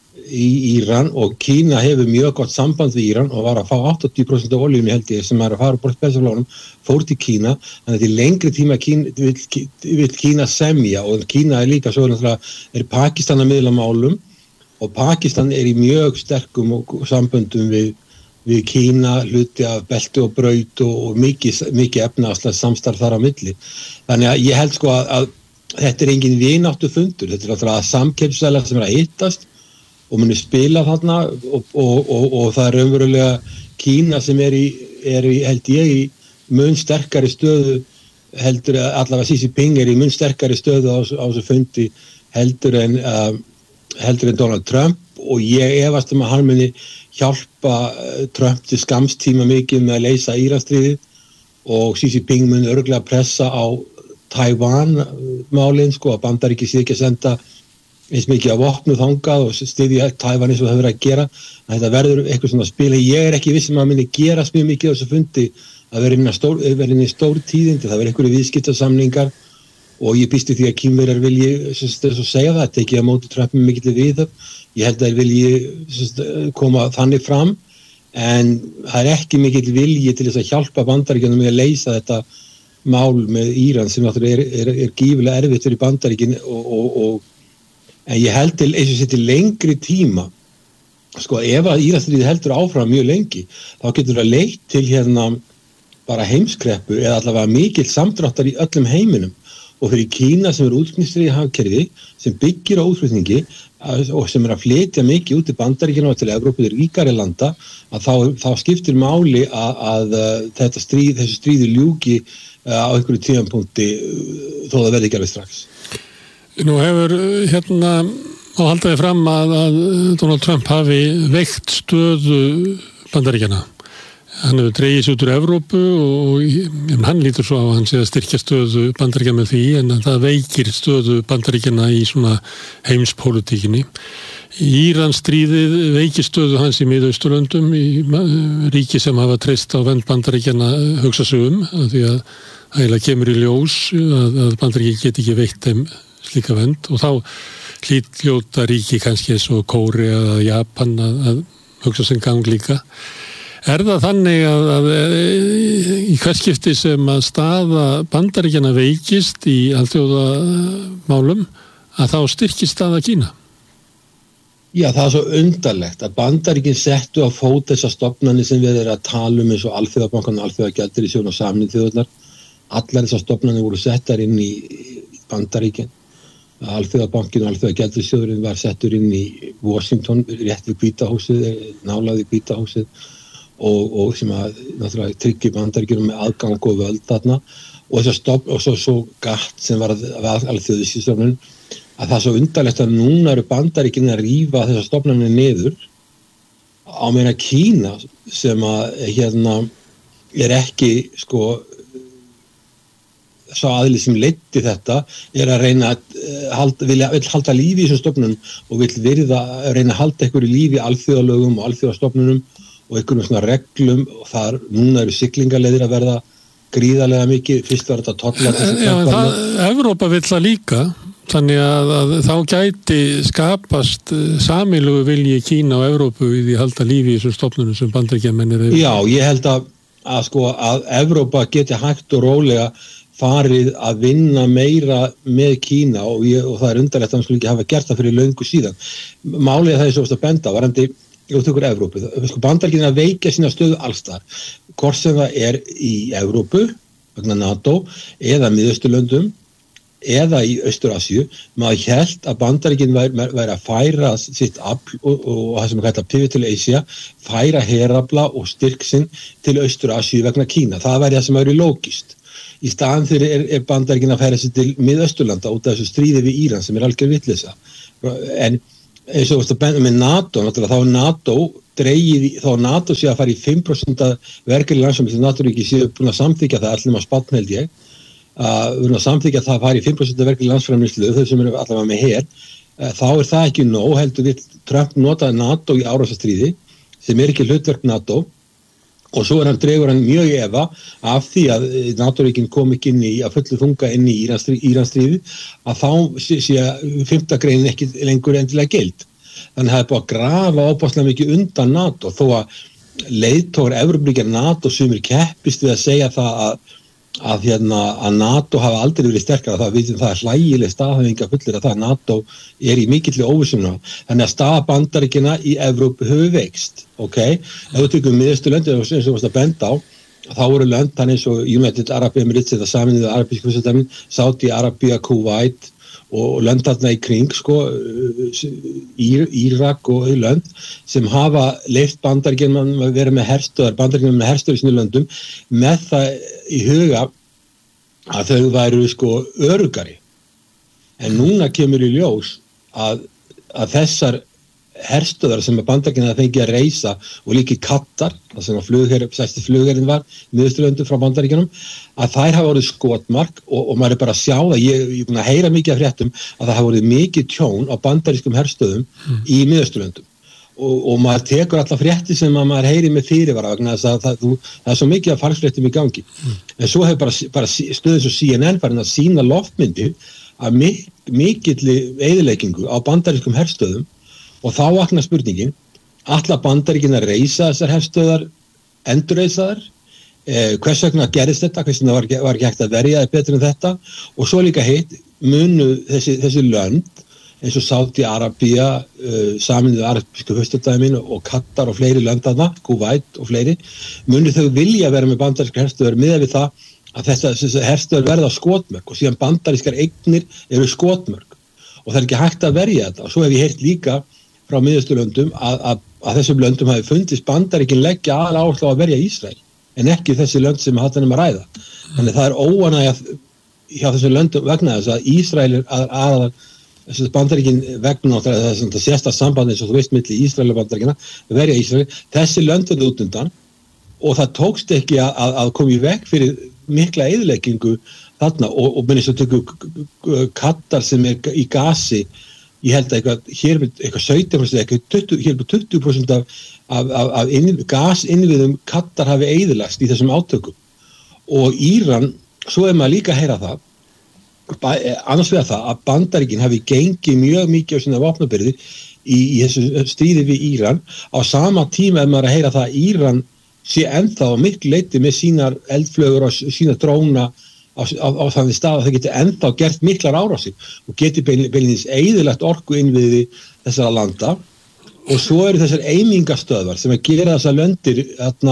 í Íran, og Kína hefur mjög gott samband við Íran og var að fá áttatíu prósent af olíunni held ég sem er að fara bort spesaflónum fór til Kína, þannig að til lengri tíma Kína, vil, vil Kína semja, og Kína er líka svo náttúrulega er Pakistan að miðla málum og Pakistan er í mjög sterkum samböndum við, við Kína, hluti af belti og braut og, og mikið, mikið efnahagslega samstarf þar á milli. Þannig að ég held sko að, að þetta er engin vináttu fundur, þetta er náttúrulega samkeppnisæðilar sem er að hittast og muni spila þarna og, og, og, og það er raunverulega Kína sem er í, er í held ég í mun sterkari stöðu heldur allavega Xi Jinping er í mun sterkari stöðu á, á þessu fundi heldur en, uh, heldur en Donald Trump, og ég efast um að hann muni hjálpa Trump til skamstíma mikið með að leysa Íransstríðið, og Xi Jinping muni örugglega pressa á Taiwan málin, sko, að Bandaríki sé ekki að senda eins mikið að vopnu þangað og styðja Taiwan eins og það verður að gera. Þetta verður eitthvað svona að spila. Ég er ekki viss um að minni gerast mjög mikið á þessu fundi að vera inn í stór, stór tíðindi, það verður einhverju viðskiptasamningar, og ég býst í því að Kínverjar vilji þess að segja það, tekið að móti Trump með mikill viðhöfn. Ég held að þeir vilji koma þannig fram, en það er ekki mikill vilji til þess að hjálpa Bandaríkjunum með að leysa þetta mál með Íran sem náttúrulega er, er, er gífilega erfitt fyrir Bandaríkin, og, og, og, en ég held til eins og sér til lengri tíma, sko, ef að Íransstríðið heldur áfram mjög lengi, þá getur það leitt til hérna bara heimskreppu eða allavega mikill samdráttar í öllum heiminum, og fyrir Kína sem er útflutningsdrifið hagkerfi sem byggir á útflutningi og sem er að flytja mikið út í Bandaríkina og til Evrópu, til ríkari landa, að þá, þá skiptir máli að, að þetta stríð, þessu stríði ljúki á einhverju tímapunkti þó það verði ekki alveg strax. Nú hefur hérna á haldaði fram að, að Donald Trump hafi veikt stöðu Bandaríkjana. Hann hefur dregið sig út úr Evrópu og ja, hann lítur svo á að hann sé að styrkja stöðu Bandaríkjana með því, en það veikir stöðu Bandaríkjana í svona heimspólitíkinni. Íransstríðið veikir stöðu hans í Miðausturlöndum, í ríki sem hafa treyst á vernd Bandaríkjana hugsa sig um, af því að ægilega kemur í ljós að, að Bandaríki get ekki veitt þeim slíka vernd, og þá hlýtljóta ríki kannski eins og Kórea eða Japan að, að hugsa sem gang líka. Er það þannig að, að í hvert skipti sem að staða Bandaríkjana veikist í alþjóðamálum að þá styrkist staða Kína? Já, það er svo undarlegt að Bandaríkin settu á fót þessar stofnanir sem við erum að tala um eins og Alþjóðabankan, Alþjóðagjaldeyrissjóðurinn og Sameinuðu þjóðirnar. Allar þessar stofnanir voru settar inn í Bandaríkin. Alþjóðabankin og Alþjóðagjaldeyrissjóðurinn var settur inn í Washington, rétt við Hvíta húsið, nálægt við Hvíta húsið, og, og sem að náttúrulega tryggir Bandaríkjunum með aðgang og völd þarna, og þessar stofn og svo, svo gatt sem var að Alþjóðagjaldeyrissjóðurinn, að það er svo undarlegt að núna eru Bandaríkin að rífa þessar stofnanir niður á meina Kína sem að hérna er ekki sko sá aðili sem leiddi þetta er að reyna að halda, vilja, vil halda lífi í þessum stofnunum og vil virða að reyna að halda einhverju lífi í alþjóðalögum og alþjóðastofnunum og einhverjum svona reglum, og þar núna eru siglingaleiðir að verða gríðarlega mikið, fyrst var þetta tollar. Já, en það, Evrópa vill það líka, þannig að, að þá gæti skapast sameiginlegu vilji Kína og Evrópu í því að halda lífi í þessum stofnunum sem Bandaríkjamenn eru. Já, ég held að, að sko að Evrópa geti hægt og rólega farið að vinna meira með Kína, og, ég, og það er undarlegt að hann skulle ekki hafa gert það fyrir löngu síðan. Málið það er svo að benda, varandi ef þú tekur Evrópu, sko Bandaríkin að veikja sína stöðu allstar, hvort sem það er í Evrópu, vegna NATO, eða Miðausturlöndum, eða í Austur-Asíu, maður hélt að Bandaríkin væri, væri að færa sitt afl og, og, og það sem er kallað Pivot to Asia, færa herafla og styrk sinn til Austur-Asíu vegna Kína. Það væri það sem væri lógist. Í staðan fyrir er, er Bandaríkin að færa sig til Miðausturlanda út af þessu stríði við Íran sem er algjör vitleysa. En eins og með NATO, þá er NATO dreigið, þá er NATO sé að fara í fimm prósent verkefni landsframleiðslu, NATO-ríki séu búin að samþykkja það allir með spatn held ég, að við erum að samþykkja að það fari í fimm prósent verkefni landsframleiðslu, þau sem eru allavega með her, þá er það ekki nóg, heldur við Trump notaði NATO í árásastríði, sem er ekki hlutverk NATO, og svo er hann dregur hann mjög í efa af því að NATO-ríkin kom ekki inn í að fullu þunga inn í Íransstríði, að þá sé, sé fimmta greinin ekki lengur endilega gild. Þannig að það er búið að grafa ábáslega mikið undan NATO, þó að leiðtogar Evrópuríkja NATO sumir keppist við að segja það að að, hérna, að NATO hafa aldrei verið sterkara, það við það er hlægileg staðhæfing að fullir að það NATO er í mikilli óvissum. Þannig að staða Bandaríkjanna í Evrópu hefur veikst, ok? Ef þú tökum Miðausturlönd, eins og þú varst að benda á, þá voru lönd þannig eins og United Arab Emirates eða Sameinuðu arabísku furstadæmin, Saudi Arabia, Kuwait og lönd þarna í kring, sko, Írak og lönd sem hafa leyft Bandaríkjunum að vera með herstöðar, Bandaríkjunum með herstöðar í sínu löndum með það í huga að þau væru sko öruggari. En núna kemur í ljós að, að þessar herstöðar sem að Bandaríkjunum að fengi að reisa og líki Katar, það sem að flugherr, sæsti flugherrin var Miðausturlöndum frá Bandaríkjunum, að þær hafa orðið skotmark og, og maður er bara að sjá það, ég, ég er búin að heyra mikið af fréttum að það hafa orðið mikið tjón á bandarískum herstöðum mm. í Miðausturlöndum og, og maður tekur alla frétti sem maður heyri með fyrirvara vegna þess að það, það, það er svo mikið af falsfréttum í gangi. Mm. En svo hefur bara, bara stöðið svo C N N farin að sína loftmyndi að mik, mikilli eyðileggingu á bandarískum herstöðum og þá vaknar spurningin, ætla Bandaríkin að reisa þessar herstöðar, endurreisa þær? Eh, hvers vegna gerist þetta, hvers vegna var, var ekki hægt að verja það betur en þetta og svo líka heitt munu þessi, þessi lönd eins og Saudi Arabia, uh, Sameinuðu arabísku furstadæmin og Katar og fleiri lönd þarna, Kuwait og fleiri, munu þau vilja vera með bandarískar herstöðar miðað við það að þessar herstöðar verða skotmörk og síðan bandarískar eignir eru skotmörk og það er ekki hægt að verja þetta og svo hef ég heyrt líka frá Miðausturlöndum að, að, að þessum löndum hafi fundist Bandaríkin leggja aðaláherslu á að verja Ísrael en ekki þessi lönd sem hattan um að ræða. Þannig það er óánægja hjá þessum löndum vegna þess að Ísrael er að, að, að Bandaríkin vegna þess að sérsta samband eins og þú veist milli Ísrael og Bandaríkina verja Ísrael, þessi lönd er út undan og það tókst ekki að, að, að koma í veg fyrir mikla eyðileggingu þarna og, og minnist að tökku Katar sem er í gasi, ég held að eitthvað, hér er eitthvað sautján prósent, eitthvað tuttugu, hér er tuttugu prósent af, af, af, af inn, gasinnviðum Katar hafi eyðilagst í þessum átökum og Íran, svo er maður líka að heyra það, annars vegar það að Bandaríkin hafi gengið mjög mikið á sína vopnabyrði í, í þessu stríði við Íran, á sama tíma er maður að heyra það að Íran sé ennþá miklu leyti með sínar eldflögur og sína dróna á, á, á þannig stað að það geti ennþá gert miklar árásir og geti beinlínis eyðilagt orku innviði þessara landa og svo eru þessar eimingastöðvar sem að gera þessar löndir þarna,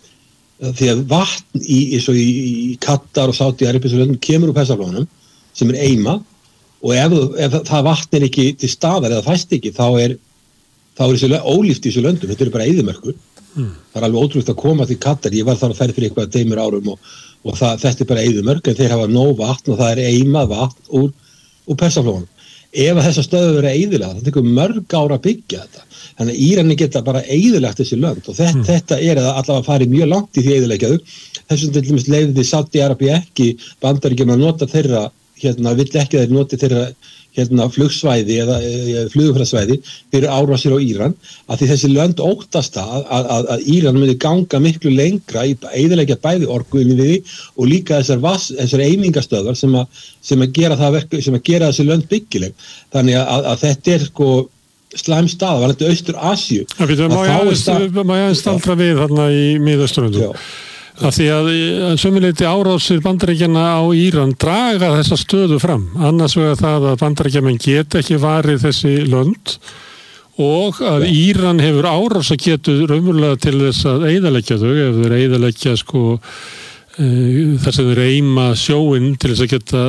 því að vatn í, í, í, í Katar og Saudi Arabíu kemur úr Persaflónum sem er eima og ef, ef það vatn er ekki til staðar eða fæst ekki þá er, þá er þessi ólíft í þessu löndum, þetta eru bara eyðimörkur. Mm. Það er alveg ótrúlegt að koma til Katar, ég var þar að ferð fyrir eitthvað deimur árum og, og það, þetta er bara eyðimörk en þeir hafa nóg vatn og það er eimað vatn úr, úr Persaflónum. Ef að þessar stöður verið eyðilega, það tekur mörg ára að byggja þetta. Þannig að Írani geta bara eyðilegt þessi lönd og þetta, mm. þetta er að allavega farið mjög langt í því eyðilegjaðu. Þessum til dæmis leyfði Saudi Arabíu ekki Bandaríkjunum að nota þeirra, hérna, vill ekki þeir noti þeirra hérna, flugsvæði eða flugumferðarsvæði fyrir árásir á Íran, að því þessi lönd óttast að, að, að, að Íran myndi ganga miklu lengra í eyðileggja bæði orkuinni við því og líka þessar, vass, þessar eimingastöðvar sem að, sem að gera það verk, sem að gera þessi lönd byggileg. Þannig að, að þetta er sko slæm stað, var þetta Austur-Asíu. Má ég aðeins staldra við þarna í Miðausturlöndum? Af því að sömuleyti árásir Bandaríkjanna á Íran draga þessa stöðu fram. Annars vegar það að Bandaríkjamenn get ekki varið þessi lönd og að Íran hefur árásargetu raunverulega til þess að eyðileggja þau, ef þeir eyðileggja sko þar sem þeir reyma sjóinn til þess að geta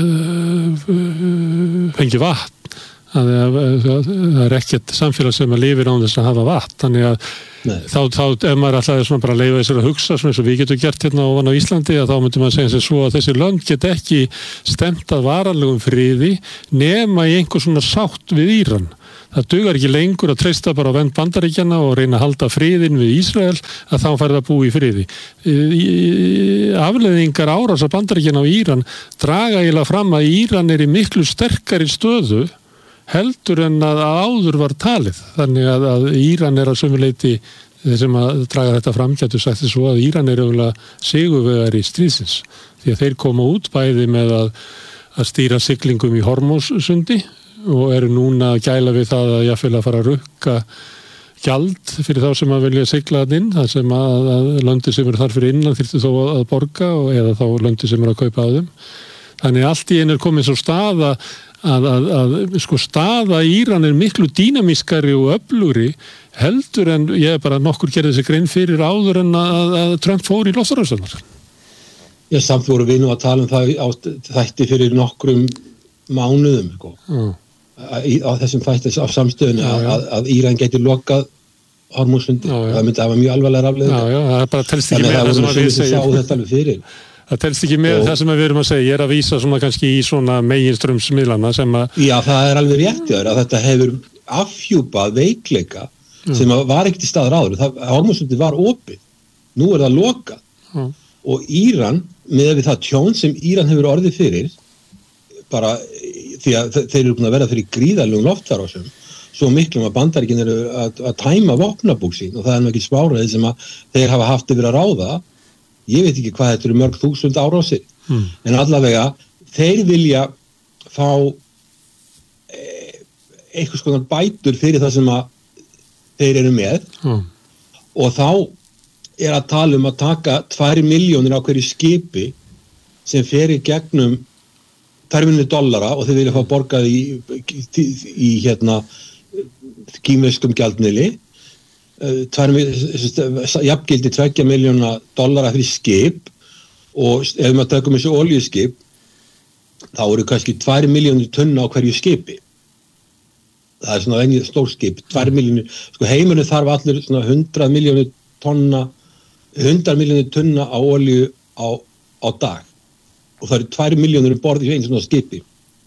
fengi vatn. Það er ekkert samfélag sem að lifir án þess að hafa vatn, þannig að þá, þá ef maður alltaf er svona bara að leyfa þessar að hugsa svona eins og við getum gert hérna ofan á Íslandi, að þá myndum maður segja sem svo að þessi lönd get ekki stemt að varanlegum friði nema í einhver svona sátt við Íran. Það dugar ekki lengur að treysta bara á vernd Bandaríkjanna og reyna að halda friðin við Ísrael, að þá færð að búa í friði. Afleiðingar árásar Bandaríkjanna á Íran draga eiginlega fram að Íran er í miklu sterkari stöðu heldur en að áður var talið. Þannig að, að Íran er að sömu leyti, þeir sem að draga þetta fram getur sagt þess að Íran er auðvitað sigurvegari stríðsins. Því að þeir koma út bæði með að, að stýra siglingum í Hormússundi og eru núna að gæla við það að jáfnvel að fara að rukka gjald fyrir þá sem að vilja sigla það inn, það sem að, að löndi sem eru þar fyrir innan þyrftu þó að borga og eða þá löndi sem eru að kaupa á þeim. Þannig allt í einu er komin svo staða að, að, að sko staða Íran er miklu dýnamískari og öflugri heldur en ég er bara nokkur gerði þessi grein fyrir áður en að, að Trump fór í loftárásirnar. Já, samt voru við nú að tala um það á þætti fyrir nokkrum mánuðum sko. Mm. Á þessum þætti á samstöðinu já, já. Að, að Íran geti lokað Hormússundi. Það myndi að hafa mjög alvarlega afleiðingar. Já, já, það er bara telst ekki með það sem að við segjum. Þetta alveg fyrir. Það telst ekki með og, það sem við erum að segja. Ég er að vísa svona kannski í svona meginströmsmiðlana sem að... Já, það er alveg rétt að þetta hefur afhjúpað veikleika mm. sem var ekkert í staðar áður. Hormússundi var opið. Nú er það lokað. Mm. Og Íran, með við það tjón sem Íran hefur orðið fyrir, bara því að þeir eru búin að vera fyrir gríðarlegum loftárásum, svo miklum að Bandaríkin eru að, að tæma vopnabúk sín og það er nú ekki spáraðið sem að þeir hafa haft yfir að ráða. Ég veit ekki hvað þetta eru mörg þúsund árásir, mm. en allavega þeir vilja fá eitthvað skoðan bætur fyrir það sem að þeir eru með mm. og þá er að tala um að taka tvær milljónir á hverju skipi sem fer í gegnum tvær milljónir dollara og þeir vilja fá borgað í, í, í hérna kínverskum gjaldmiðli. Jafngildi tveggja milljóna dollara fyrir skip og ef maður tökum þessu olíuskip þá eru kannski tvær milljónir tunna á hverju skipi. Það er svona venjuð stór skip, tvær milljónir, sko heimurinn þarf allir svona hundrað milljónir tonna, hundrað milljónir tunna á olíu á, á dag og það eru tvær milljónir um borð í einu svona skipi.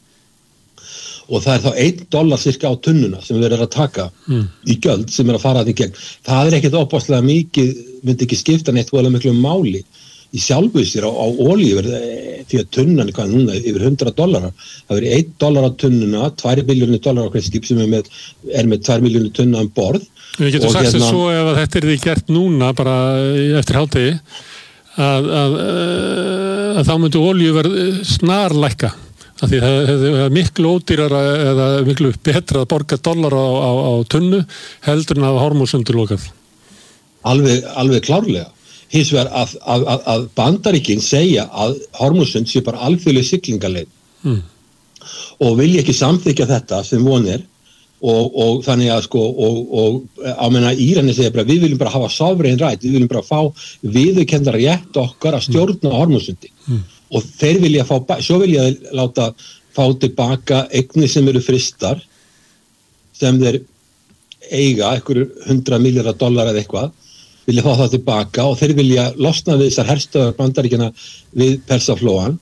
Og það er þá einn dollar cirka á tunnuna sem við erum að taka mm. í gjöld sem er að fara að því gegn. Það er ekkert opaslega mikið, myndi ekki skipta neitt voðalega miklu máli í sjálfu sér á, á olíu því að tunnan er hvað núna yfir hundrað dollara. Það verið einn dollar á tunnuna, tvær milljónir dollar á hvern skip sem er með, er með tvær milljónir tunna um borð. Við getum sagt hérna, svo ef að þetta er því gert núna bara eftir hádegi að, að, að, að þá myndi olíu verið snarlækka. Því það er miklu ódýrara eða miklu betra að borga dollar á, á, á tunnu heldur en að Hormússundi lokað. Alveg, alveg klárlega. Hins vegar að, að, að, að Bandaríkin segja að Hormússund sé bara alþjóðleg siglingaleið mm. og vilja ekki samþykja þetta sem von er og, og þannig að sko og, og á meina Írani segja bara við viljum bara hafa sovereign right, við viljum bara fá viðurkenndar rétt okkar að stjórna mm. Hormússundi. Mm. Og þeir vilja fá, svo vilja þeir láta fá tilbaka eignir sem eru fristar sem þeir eiga, einhverjur hundra milljarða dollar eða eitthvað, vilja fá það tilbaka og þeir vilja losna við þessar herstöðar Bandaríkjanna við Persaflóan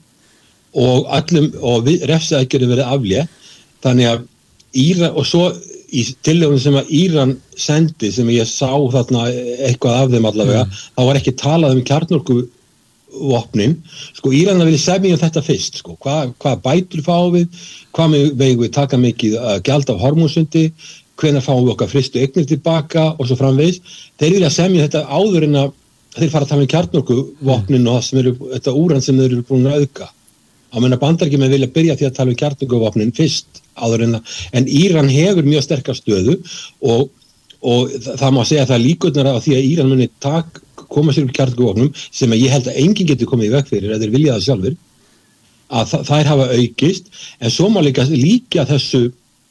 og allum, og refsiaðgerðum verið aflétt, þannig að Íran, og svo í tillögunum sem að Íran sendi, sem ég sá þarna eitthvað af þeim allavega, mm. þá var ekki talað um kjarnorku vopnin, sko Íranar vilja semja um þetta fyrst, sko, hvað hva bætur fáum við, hvað megum við taka mikið uh, gjald af Hormússundi, hvenær fáum við okkar fristu eignir tilbaka og svo framvegis. Þeir vilja semja þetta áður en að þeir fara að tala um kjarnorku vopnin mm. og það sem eru, þetta úran sem þeir eru búin að auka. Á meina Bandaríkjamenn vilja byrja því að tala um kjarnorku vopnin fyrst áður en að, en Íran hefur mjög sterkar stöðu og, og það, það má segja að það líkurnar á því að Íran muni tak koma sér upp kjarnorkuvopnum sem að ég held að enginn getur komið í veg fyrir eða þeir vilja það sjálfur að þær hafa aukist en svo má líka líka þessu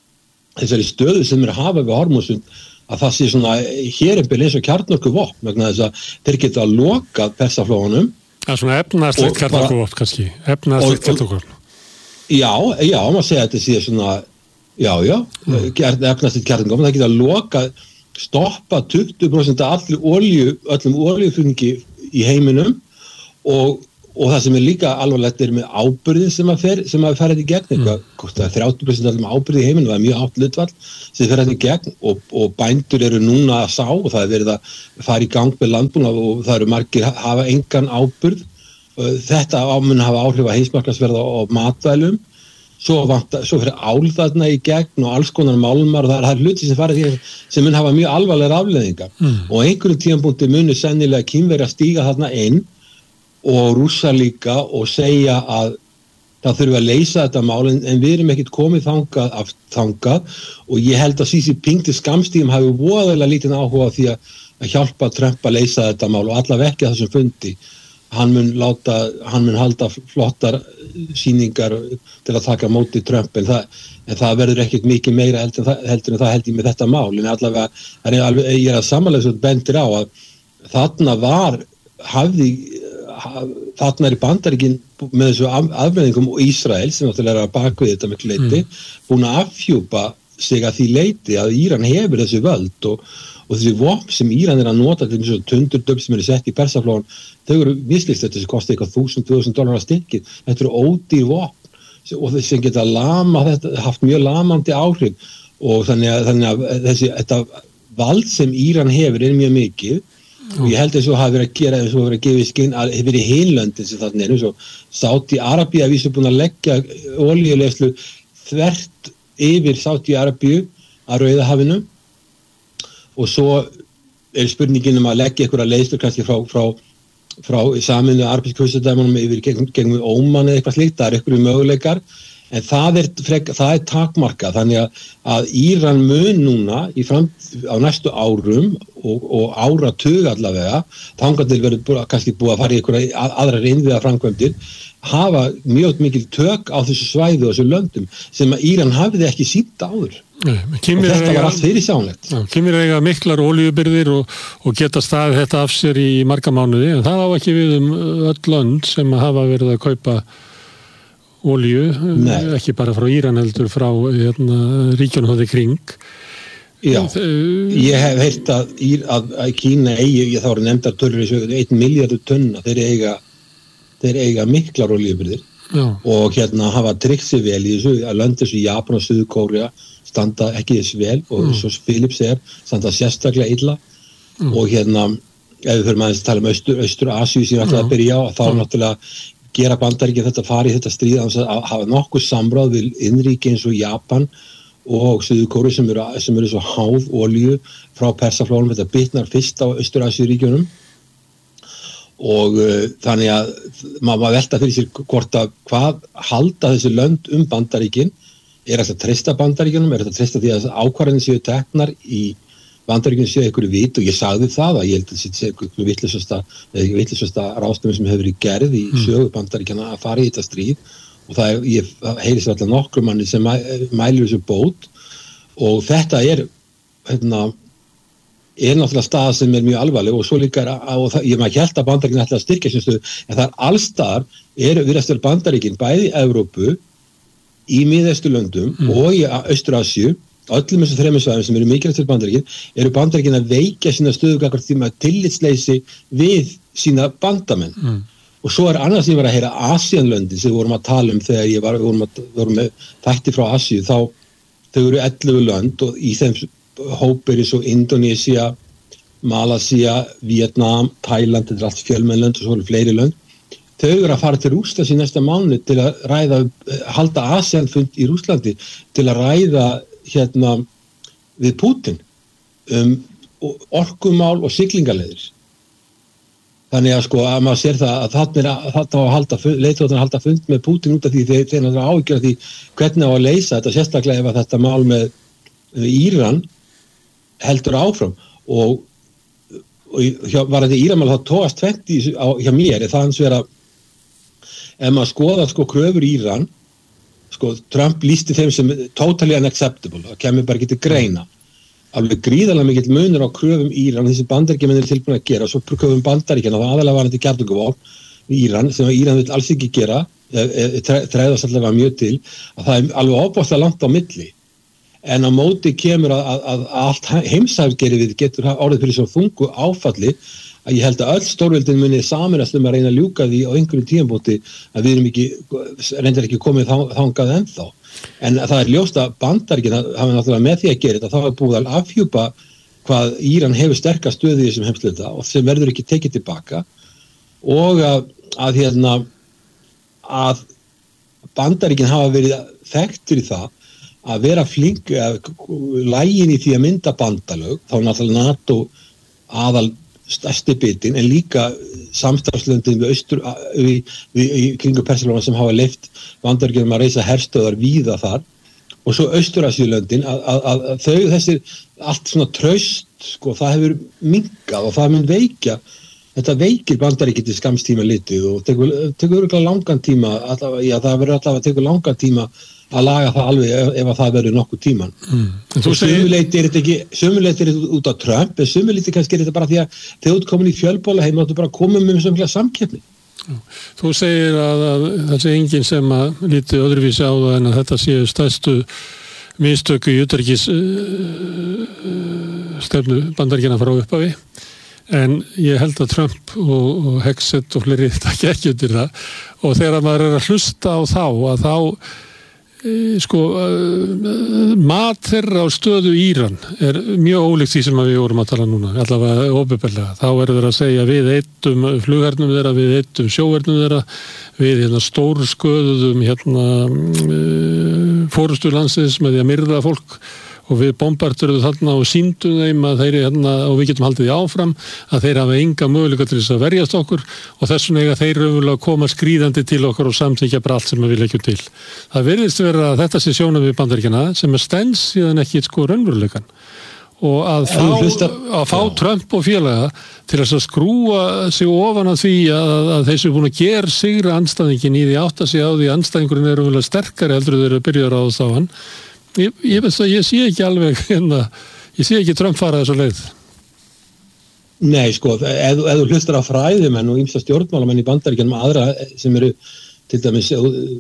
þessari stöðu sem er að hafa við Hormúsund að það sé svona hér er eins og kjarnorkuvopn vegna þess að þeir geta lokað Persaflóanum. Það er svona efnahagslegt kjarnorkuvopn kannski, efnahagslegt kjarnorkuvopn. Já, já, maður segja að þetta sé svona, já, já, mm. efnahagslegt kjarnorkuvopn, það geta lokað, stoppa tuttugu prósent af allir olíu, öllum olíuflutningi í heiminum og og það sem er líka alvarlegt er með ábyrðin sem að fer, sem að fer þetta í gegn eitthvað, mm. þrjátíu prósent af allum ábyrði í heiminu, það er mjög hátt hlutfall sem fer þetta í gegn og, og bændur eru núna að sá og það er verið að fara í gang með landbúnað og það eru margir að hafa engan ábyrð. Þetta mun hafa áhrif að heimsmarkaðsverð á matvælum, svo, vanta, svo fyrir ál þarna í gegn og alls konar málmar og það er hluti sem farið því sem mun hafa mjög alvarlegar afleiðingar mm. og einhverjum tímapunkti munu sennilega Kínverjar stíga þarna inn og Rússar líka og segja að það þurfi að leysa þetta mál en, en við erum ekkert komið þangað af þangað og ég held að Xi Jinping til skammstíðum hafi voðalega lítinn áhuga á því að, að hjálpa Trump að leysa þetta mál og allavega ekki að þessum fundi. Hann mun láta, hann mun halda flottar sýningar til að taka móti Trump en það, en það verður ekkert mikið meira heldur en það, heldur en það held ég með þetta mál en allavega, er alveg, ég er að samanlega svo bendir á að þarna var hafði þarna er í Bandaríkin með þessu afbreyðingum og Ísrael sem náttúrulega er að bakvið þetta með leiti mm. búin að afhjúpa sig að því leiti að Íran hefur þessu völd og, og þessi vopn sem Íran er að nota til þessu tundurdöfn sem eru sett í Persaflóan þau eru vislist þetta sem kosti eitthvað þúsund, tvö þúsund dólar að stykkið þetta eru ódýr vopn og þessi sem geta lama þetta, haft mjög lamandi áhrif og þannig að, þannig að þessi, þetta vald sem Íran hefur er mjög mikið og ég held að svo hafi verið að gera eins og verið að gefa í skinn að hefur verið hinlöndin sem þarna er eins og Sádi-Arabía að vísu búin að leggja olíuleiðslu þvert yfir Sádi-Arabíu að Rauðahafinu og svo er spurningin um að leggja einhverja leiðslu kannski frá, frá, frá Sameinuðu arabísku furstadæmunum yfir gegn, gegn Óman eða eitthvað slíkt, það er einhverju möguleikar en það er, frek, það er takmarka þannig að, að Íran mun núna í fram, á næstu árum og, og áratug allavega þangað til verður kannski búið að fara í einhverja aðra innviða framkvæmdir hafa mjög mikil tök á þessu svæði og þessu löndum sem að Íran hafiði ekki sýnt áður Nei, og þetta var allt fyrir sánlegt. Kínverjar eiga miklar olíubirgðir og, og geta staðið þetta af sér í marga mánuði en það á ekki við um öll lönd sem hafa verið að kaupa olíu, Nei. Ekki bara frá Íran heldur frá hérna, ríkjunum hóði kring. Já, ég hef heyrt að, að, að Kína eigi, ég þá eru nefndar tölur í sögðu, einn milljardur tonna, þeir eiga, þeir eiga miklar olíubirgðir og hérna hafa tryggt sig vel í þessu, að lönd þessu Japan og Suður-Kórea standa ekki þess vel og mm. svo Philips er, standa sérstaklega illa mm. og hérna, ef við fyrir maður að tala um Austur, Austur Asíu sem ég ætlaði að byrja á, þá er náttúrulega gera Bandaríkin þetta fari í þetta stríð að hafa nokkuð samráð við innríki eins og Japan og Suður-Kórea sem eru, sem eru svo háð olíu frá Persaflóanum, þetta bitnar fyrst á Austur-Asíuríkjunum og uh, þannig að maður velta fyrir sér hvort að hvað halda þessi lönd um Bandaríkin er þetta að treysta Bandaríkjunum, er þetta að treysta því að ákvarðanir séu teknar í Bandaríkjunum séu einhverju vit og ég sagði það að ég held að þetta sé einhverju vitlausasta eða vitlausasta ráðstöfun sem hefur verið gerð í sögu Bandaríkjanna að fara í þetta stríð og það er, ég heyri sér alltaf nokkrum manni sem mælir þessu bót og þetta er hérna, er náttúrulega staða sem er mjög alvarleg og svo líka og það, ég maður held að Bandaríkin ætla að styrkja sem stöðu en það er allstar eru virðast Bandaríkin bæði í Evrópu í Miðausturlöndum mm. og í Austur-Asíu öllum þessum þremur svæðum sem eru mikilvægt fyrir Bandaríkin eru Bandaríkin að veikja sína stöðu gagnvart því með tillitsleysi við sína bandamenn mm. og svo er annars sem ég var að heyra Asíanlöndin sem við vorum að tala um þegar ég var, við vorum, að, vorum með þætti frá Asíu þá þau eru ellefu lönd og í þeim hópir eins og Indonesia, Malasía, Vietnam, Thailand, þetta er allt fjölmennlönd og svo eru fleiri lönd þau eru að fara til Rússlands í næsta mánuð til að ræða, halda Asíanfund í Rússlandi til að ræða hérna við Pútín um orkumál og siglingaleiðir. Þannig að sko að maður sér það að þarna er að þetta á að halda leiðtogarnir að halda fund með Pútín út af því þeir þeir náttúrulega áhyggjur af því hvernig á að leysa þetta sérstaklega ef að þetta mál með Íran heldur áfram og, og hjá, var þetta Íranmál þá tóast tvennt í hjá mér er það hans vera ef maður skoðar sko kröfur Íran sko, Trump lýsti þeim sem totally unacceptable, það kemur bara ekki til greina. Alveg gríðarlega mikill munur á kröfum Íran, þessi Bandaríkjamenn eru tilbúin að gera, svo kröfum Bandaríkjanna, það aðalega var þetta kjarnorkuvopn í Íran, sem Íran vil alls ekki gera, træðast allavega mjög til, að það er alveg óbúðslega langt á milli. En á móti kemur að, að, að allt heimsæfgerið getur orðið fyrir svo þungu áfalli, að ég held að öll stórveldin muni saminast um að reyna að ljúka því á einhverju tímabúti að við erum ekki, reyndar ekki komið þangað ennþá. En það er ljóst að Bandaríkin hafa náttúrulega með því að gera þetta, þá er búið að afhjúpa hvað Íran hefur sterka stöðu í þessum heimsluta og sem verður ekki tekið tilbaka og að, að hérna að Bandaríkin hafa verið þekktur í það að vera flink að lægin í því að mynda bandalög, þá náttúrulega NATO aðal stærsti bitin, en líka samstarfslöndin við austur við, við, í kringu Persílóna sem hafa leyft Bandaríkjunum að reisa herstöðar víða þar og svo Austur-Asíulöndin að, að, að, að þau þessir allt svona traust, sko, það hefur minnkað og það mun veikja þetta veikir Bandaríkjun til skamstíma litið og tekur, tekur örgulega langan tíma allavega, já, það verður allavega að tekur langan tíma að laga það alveg ef, ef að það verður nokkuð tíman. Mm. Og sumuleyti er þetta ekki, sumuleyti er þetta út á Trump, en sumuleyti kannski er þetta bara því að þegar þú komin í fjölbóla heim áttu bara að koma með samfélag samkeppni. Þú segir að, að það sé enginn sem að lítið öðruvísi á það en að þetta séu stærstu mistöku í utanríkis uh, stefnu Bandaríkjanna frá upphafi. En ég held að Trump og, og Hexet og fleiri takk ekki undir það og þegar maður er að hlusta á þá að þá sko uh, mat þeirra á stöðu Íran er mjög ólíkt því sem við vorum að tala núna allavega óbyrberlega, þá er þeirra að segja við eittum flughernum þeirra, við eittum sjóhernum þeirra, við hérna stóru sköðuðum hérna uh, fórustu landsins með því að myrða fólk og við bombardurum þarna og sýndum þeim að þeir hérna, og við getum haldið því áfram að þeir hafa enga möguleika til þess að verjast okkur og þessum eiga þeir raunverulega koma skríðandi til okkur og samþykja bara allt sem við leggjum til. Það virðist vera að þetta sé sjónum við Bandaríkjanna sem er stens síðan ekki sko raunveruleikan og að fá, að fá Trump og félaga til þess að skrúa sig ofan að því að, að þeir sem er búin að gera sigra andstæðingin í því átta sig á því andstæðingurinn er raunverulega sterkari heldur þeir eru byrjar á þess á hann. Ég, ég, veist að ég sé ekki alveg hérna, ég sé ekki Trump fara þessu leið. Nei, sko, ef, ef þú hlustar á fræðimenn og ýmsa stjórnmálamenn í Bandaríkjunum aðra sem eru til dæmis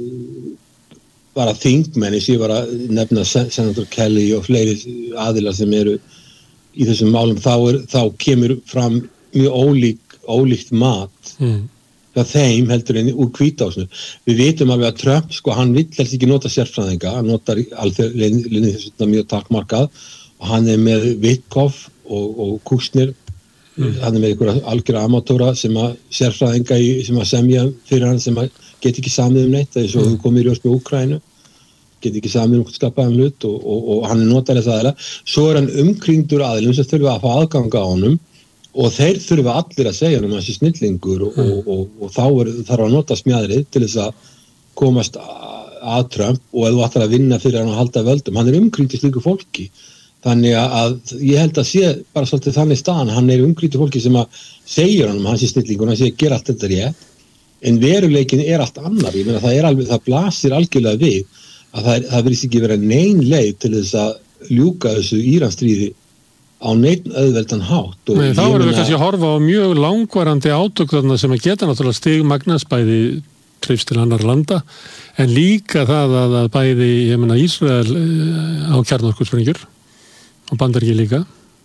bara þingmenn, ég var að nefna senator Kelly og fleiri aðilar sem eru í þessum málum, þá, er, þá kemur fram mjög ólík, ólíkt mat mm. hjá þeim heldur en úr Hvítahúsinu. Við vitum alveg að Trump, sko, hann vill helst ekki nota sérfræðinga, hann notar alþjóðlinni þess að mjög takmarkað og hann er með Witkoff og, og Kushner, mm. hann er með einhverja algjöra amatóra sem að sérfræðinga í, sem að semja fyrir hann sem að get ekki samið um neitt, það er svo mm. komið í ljós með Úkraínu, get ekki samið um skapaðan hlut og, og, og hann er notar þess aðeila. Svo er hann umkringdur aðilum sem þurfa að fá aðganga á honum og þeir þurfa allir að segja um þessi snillingur og, mm. og, og, og þá er, þarf að nota smjæðrið til þess að komast að Trump og ef þú ætlar að vinna fyrir hann að halda völdum, hann er umkringdur slíku fólki þannig að ég held að sé bara svolítið þannig staðan, hann er umkringdur fólki sem að segja hann um hans snillingur og hann sé að gera allt þetta rétt en veruleikin er allt annar, ég meina það er alveg, það blasir algjörlega við að það, það virðist ekki vera nein leið til þess að ljúka þessu Íransstríði á neitt auðveldan hátt. Nei, þá erum við kannski að horfa á mjög langvarandi átök þarna sem að geta náttúrulega stigmagnast bæði trifst til annar landa en líka það að, að bæði ég meina Ísrael á kjarnorkusprengjur og Bandaríkin líka.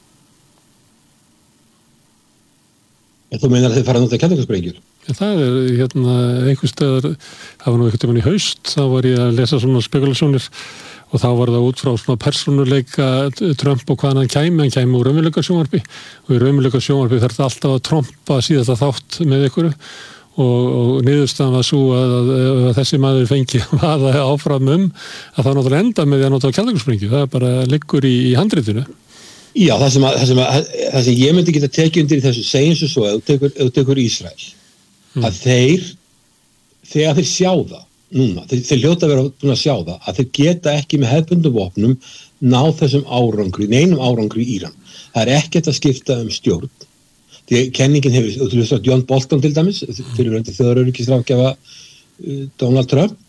En þú meinar að þeir fara að nota kjarnorkusprengjur? Ja, það er hérna einhvers staðar, það var nú einhvern tímann í haust, þá var ég að lesa svona spekulasjónir og þá var það út frá svona persónuleika Trump og hvað hann kæmi, hann kæmi úr raunveruleika sjónvarpi og í raunveruleika sjónvarpi þarf þetta alltaf að trompa síðasta þátt með ykkur og, og niðurstaðan var svo að, að, að þessi maður fengi að það áfram um að það náttúrulega enda með því að nota kjarnorkusprengjur, það bara liggur í, í handritinu. Já, það sem, að, það, sem að, það sem ég myndi geta tekið undir í þessu segjum svo svo, ef þú tekur, ef þú tekur Ísrael mm. að þeir þegar þeir sjá það núna, þeir, þeir hljóta að vera búin að sjá það að þeir geta ekki með hefðbundum vopnum ná þessum árangri, neinum árangri í Íran. Það er ekkert að skipta um stjórn. Því kenningin hefur, þú veist að John Bolton til dæmis, fyrir þjóðaröryggisráðgjafa uh, Donald Trump,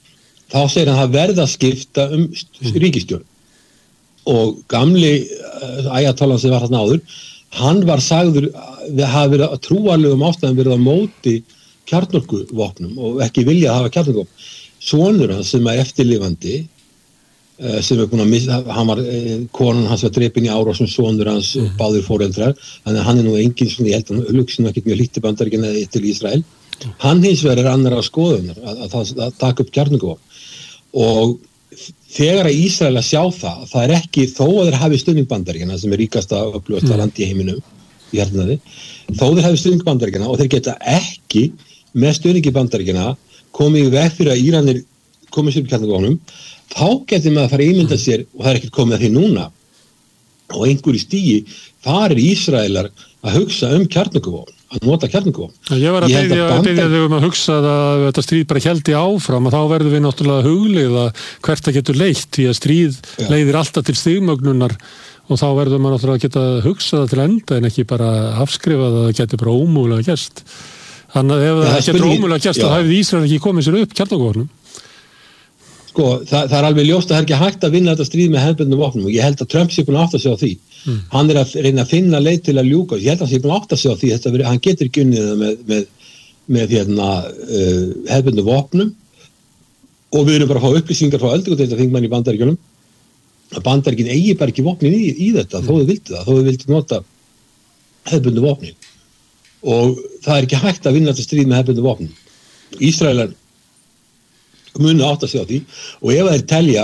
þá segir hann að það verða að skipta um ríkisstjórn og gamli æjatalan sem var þarna áður, hann var sagður að hafa verið að trúarlegum ástæðum verið á móti kjarnorkuvopnum og ekki vilja að hafa kjarnorkuvopn. Sonur hans sem er eftirlifandi, sem er búin að missa, hann var, konan hans var drepin í árásum, sonur hans og báðir foreldrar, þannig að hann er nú engin svona, ég held að hann hugsa nú ekkert mjög lítið Bandaríkjanna til Ísrael. Hann hins vegar er annar á skoðunar að, að, að, að taka upp kjarnorkuvopn og þegar að Ísrael að sjá það, það er ekki þó að þeir hafi stuðning Bandaríkjanna sem er ríkasta og öflugasta mm. land í heiminum í hernaði, þó þeir hafi stuðning Bandaríkjanna og þeir geta ekki með stuðningi Bandaríkjanna komið í veg fyrir að Íranir komið sér upp kjarnorkuvopnum, þá getur maður að fara að ímynda sér, og það er ekkert komið að því núna, og einhverju stígi farir Ísraelar að hugsa um kjarnorkuvopn, að nota kjarnorkuvopn. Ég var að byrja þau um að hugsa að þetta stríð bara héldi áfram og þá verður við náttúrulega huglið að hvert það getur leitt, því að stríð Já. leiðir alltaf til stigmögnunar og þá verður maður náttúrulega að geta hugsað það til enda en ekki bara afskrifað að það getur bara ómúlega gerst. Þannig að ef það, það getur ómúlega gerst þá hefði Ísrael ekki komið sér upp kjarnorkuvopnum. Sko, það, það er alveg ljóst að það er ekki hægt að vinna þetta stríð með hefðbundnum vopnum og ég held að Trump sé búin að átta sig á því. Mm. Hann er að reyna að finna leið til að ljúka. Ég held að hann sé búin að átta sig á því að hann getur ekki unnið það með, með, með hérna, uh, hefðbundnum vopnum og við erum bara að fá upplýsingar frá öldungadeildarþingmann í Bandaríkjunum að Bandaríkin eigi bara ekki vopnin í, í þetta mm. þó þau vildi það, þó þau vildi nota hefðbundnum vopnin og það er ekki hægt að vinna þetta stríð með hefðbundnum vopnum. Ísraelar munu átta sig á því og ef þeir telja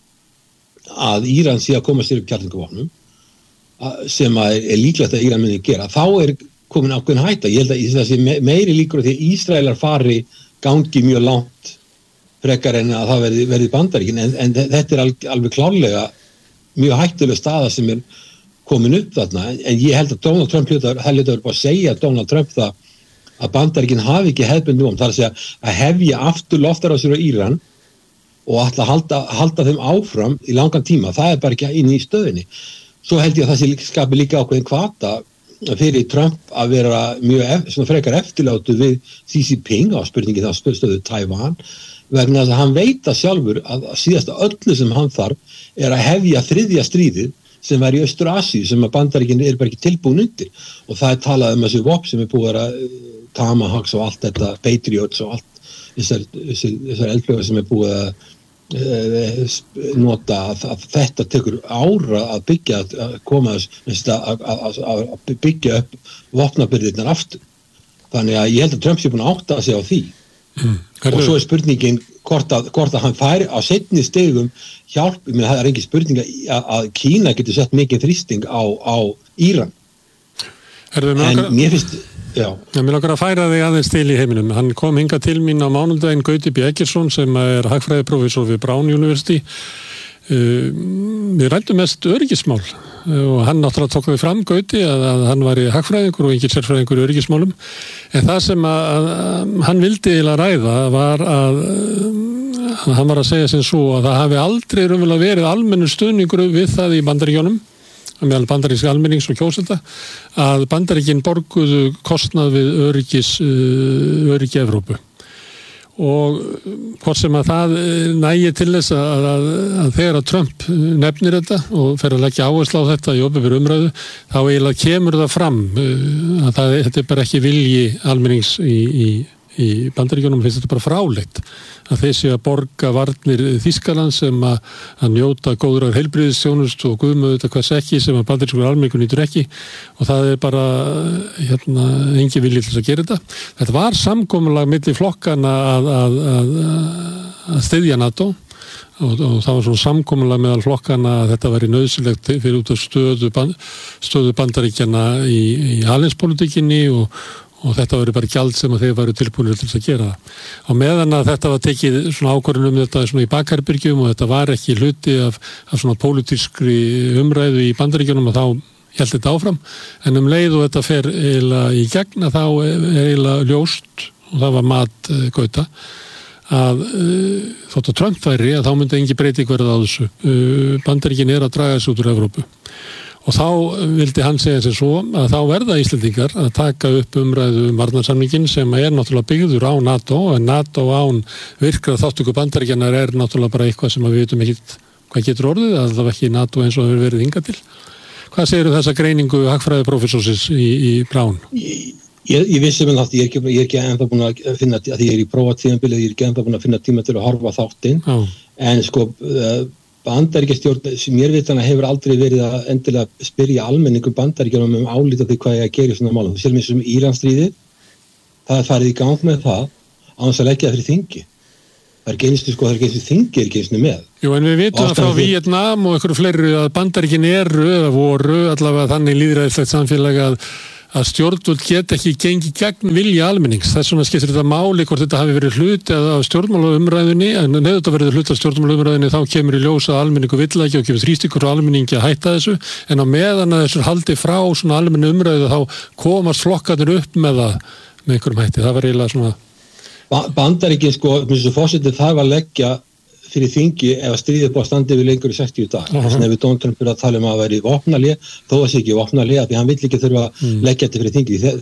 að Íran sé að koma sér upp kjarnorkuvopnum sem að er líklegt að Íran muni gera, þá er komin ákveðin hætta. Ég held að það sé meiri líkur á því að Ísraelar fari gangi mjög langt frekar en að það verði, verði Bandaríkin en, en þetta er alveg, alveg klárlega mjög hættuleg staða sem er komin upp þarna en ég held að Donald Trump hlutar, það hlutar bara að segja Donald Trump það að Bandaríkin hafi ekki hefðbundum vopn, það er að segja að hefja aftur loftarásir á Íran og ætla að halda, halda þeim áfram í langan tíma, það er bara ekki inn í stöðinni. Svo held ég að það sé skapi líka ákveðin hvata fyrir Trump að vera mjög ef, svona frekar eftirlátu við Xi Jinping á spurningi þá stöðu Taiwan vegna þess að hann veit að sjálfur að síðasta öllu sem hann þarf er að hefja þriðja stríðið sem var í Austur-Asíu sem að Bandaríkin er bara ekki tilbúin undir og það er talað um þessu vopn sem er búið að Tomahawks og allt þetta, Patriots og allt þessar, þessar eldflögar sem er búið að e, nota að, að þetta tekur ára að byggja að koma að, að, að byggja upp vopnabyrðirnar aftur. Þannig að ég held að Trump sé búin að átta sig á því mm. og svo er spurningin hvort að, hvort að hann færi á seinni stegum hjálp, ég meina það er engin spurning að, að Kína getur sett mikið þrýsting á, á Íran. En mér finnst Já. Já, mér langar að færa þig aðeins til í heiminum. Hann kom hingað til mín á mánudaginn Gauti B. Eggertsson sem er hagfræðiprófessor við Brown University. Uh, við ræddum mest öryggismál uh, og hann náttúrulega tók þau fram Gauti að, að hann var í hagfræðingur og engin sérfræðingur í öryggismálum. En það sem að, að hann vildi að ræða var að, að hann var að segja sem svo að það hafi aldrei raunverulega verið almennur stuðningur við það í Bandaríkjunum meðal bandaríska almennings og kjósenda að Bandaríkin borguðu kostnað við öryggis uh, öryggi Evrópu og hvort sem að það nægi til þess að, að, að þegar að Trump nefnir þetta og fer að leggja áherslu á þetta í opinberri umræðu þá eiginlega kemur það fram uh, að það, þetta er bara ekki vilji almennings í, í, í Bandaríkjunum, finnst þetta bara fráleitt að þeir séu að borga varnir Þýskaland sem að, að njóta góðrar heilbrigðisþjónustu og guðmöðu þetta hvers ekki sem að bandarískur almenningur nýtur ekki og það er bara hérna, engin vilji til að gera þetta. Þetta var samkomulag milli flokkana að, að, að, að styðja NATO og, og það var svona samkomulag meðal flokkana að þetta væri nauðsynlegt fyrir út af stöðu, band, stöðu bandaríkjana í, í alheimspolítikinni og og þetta var bara gjald sem að þeir varu tilbúinir til að gera það. Á meðan að þetta var tekið svona ákvörðun um þetta svona í bakherbergjum og þetta var ekki hluti af, af svona pólitískri umræðu í Bandaríkjunum og þá hélt þetta áfram. En um leið og þetta fer eiginlega í gegn að þá er eiginlega ljóst og það var mat uh, Gauta að uh, þótt að Trump væri að þá myndi engi breyting verða á þessu. Uh, Bandaríkin er að draga þessu út úr Evrópu. og þá vildi hann segja sér svo að þá verða Íslendingar að taka upp umræðu um varnarsamningin sem er náttúrulega byggður á NATO, en NATO án virkra þáttöku Bandaríkjanna er náttúrulega bara eitthvað sem við vitum ekkert hvað getur orðið, að það var ekki NATO eins og hefur verið hingað til. Hvað segirðu þessa greiningu hagfræðiprófessorsins í, í Brown? Ég, ég vissi með það, ég er ekki, ég er ekki ennþá búin að finna, að ég er í prófatíðanbilið, ég er ekki ennþá búin að finna tíma til að horfa þáttinn, Já. en sko Bandaríkjastjórn sem mér vitana hefur aldrei verið að endilega spyrja almenningu Bandaríkjanum um álita því hvað ég að gera í svona málum. Þú sér mér sem Íransstríðið, það er farið í gang með það á þess að leggja það fyrir þingi. Það er ekki einustu sko, það er ekki einustu þingi er ekki einustu með. Jú, en við vitum að frá Víetnam og einhverju fleiri að Bandaríkin eru eða voru allavega þannig lýðræðislegt samfélag að, að stjórnvöld get ekki gengið gegn vilja almennings. Þess vegna skiptir þetta máli hvort þetta hafi verið hluti af stjórnmálaumræðunni, en ef þetta verið hluti af stjórnmálaumræðunni þá kemur í ljós að almenningu vill ekki og kemur þrýstingur á almenningi að hætta þessu, en á meðan að þessu haldi frá svona almennu umræðu þá komast flokkarnir upp með það með einhverjum hætti. Það var eiginlega svona Bandaríkin sko, eins og forsetinn þarf að leggja fyrir þingi ef að stríðið búið að standa yfir lengur í sextíu daga. Þess vegna ef við Donald Trump er að tala um að vera í vopnahlé, þó að sé ekki vopnahlé, því hann vill ekki þurfa að leggja þetta fyrir þingi.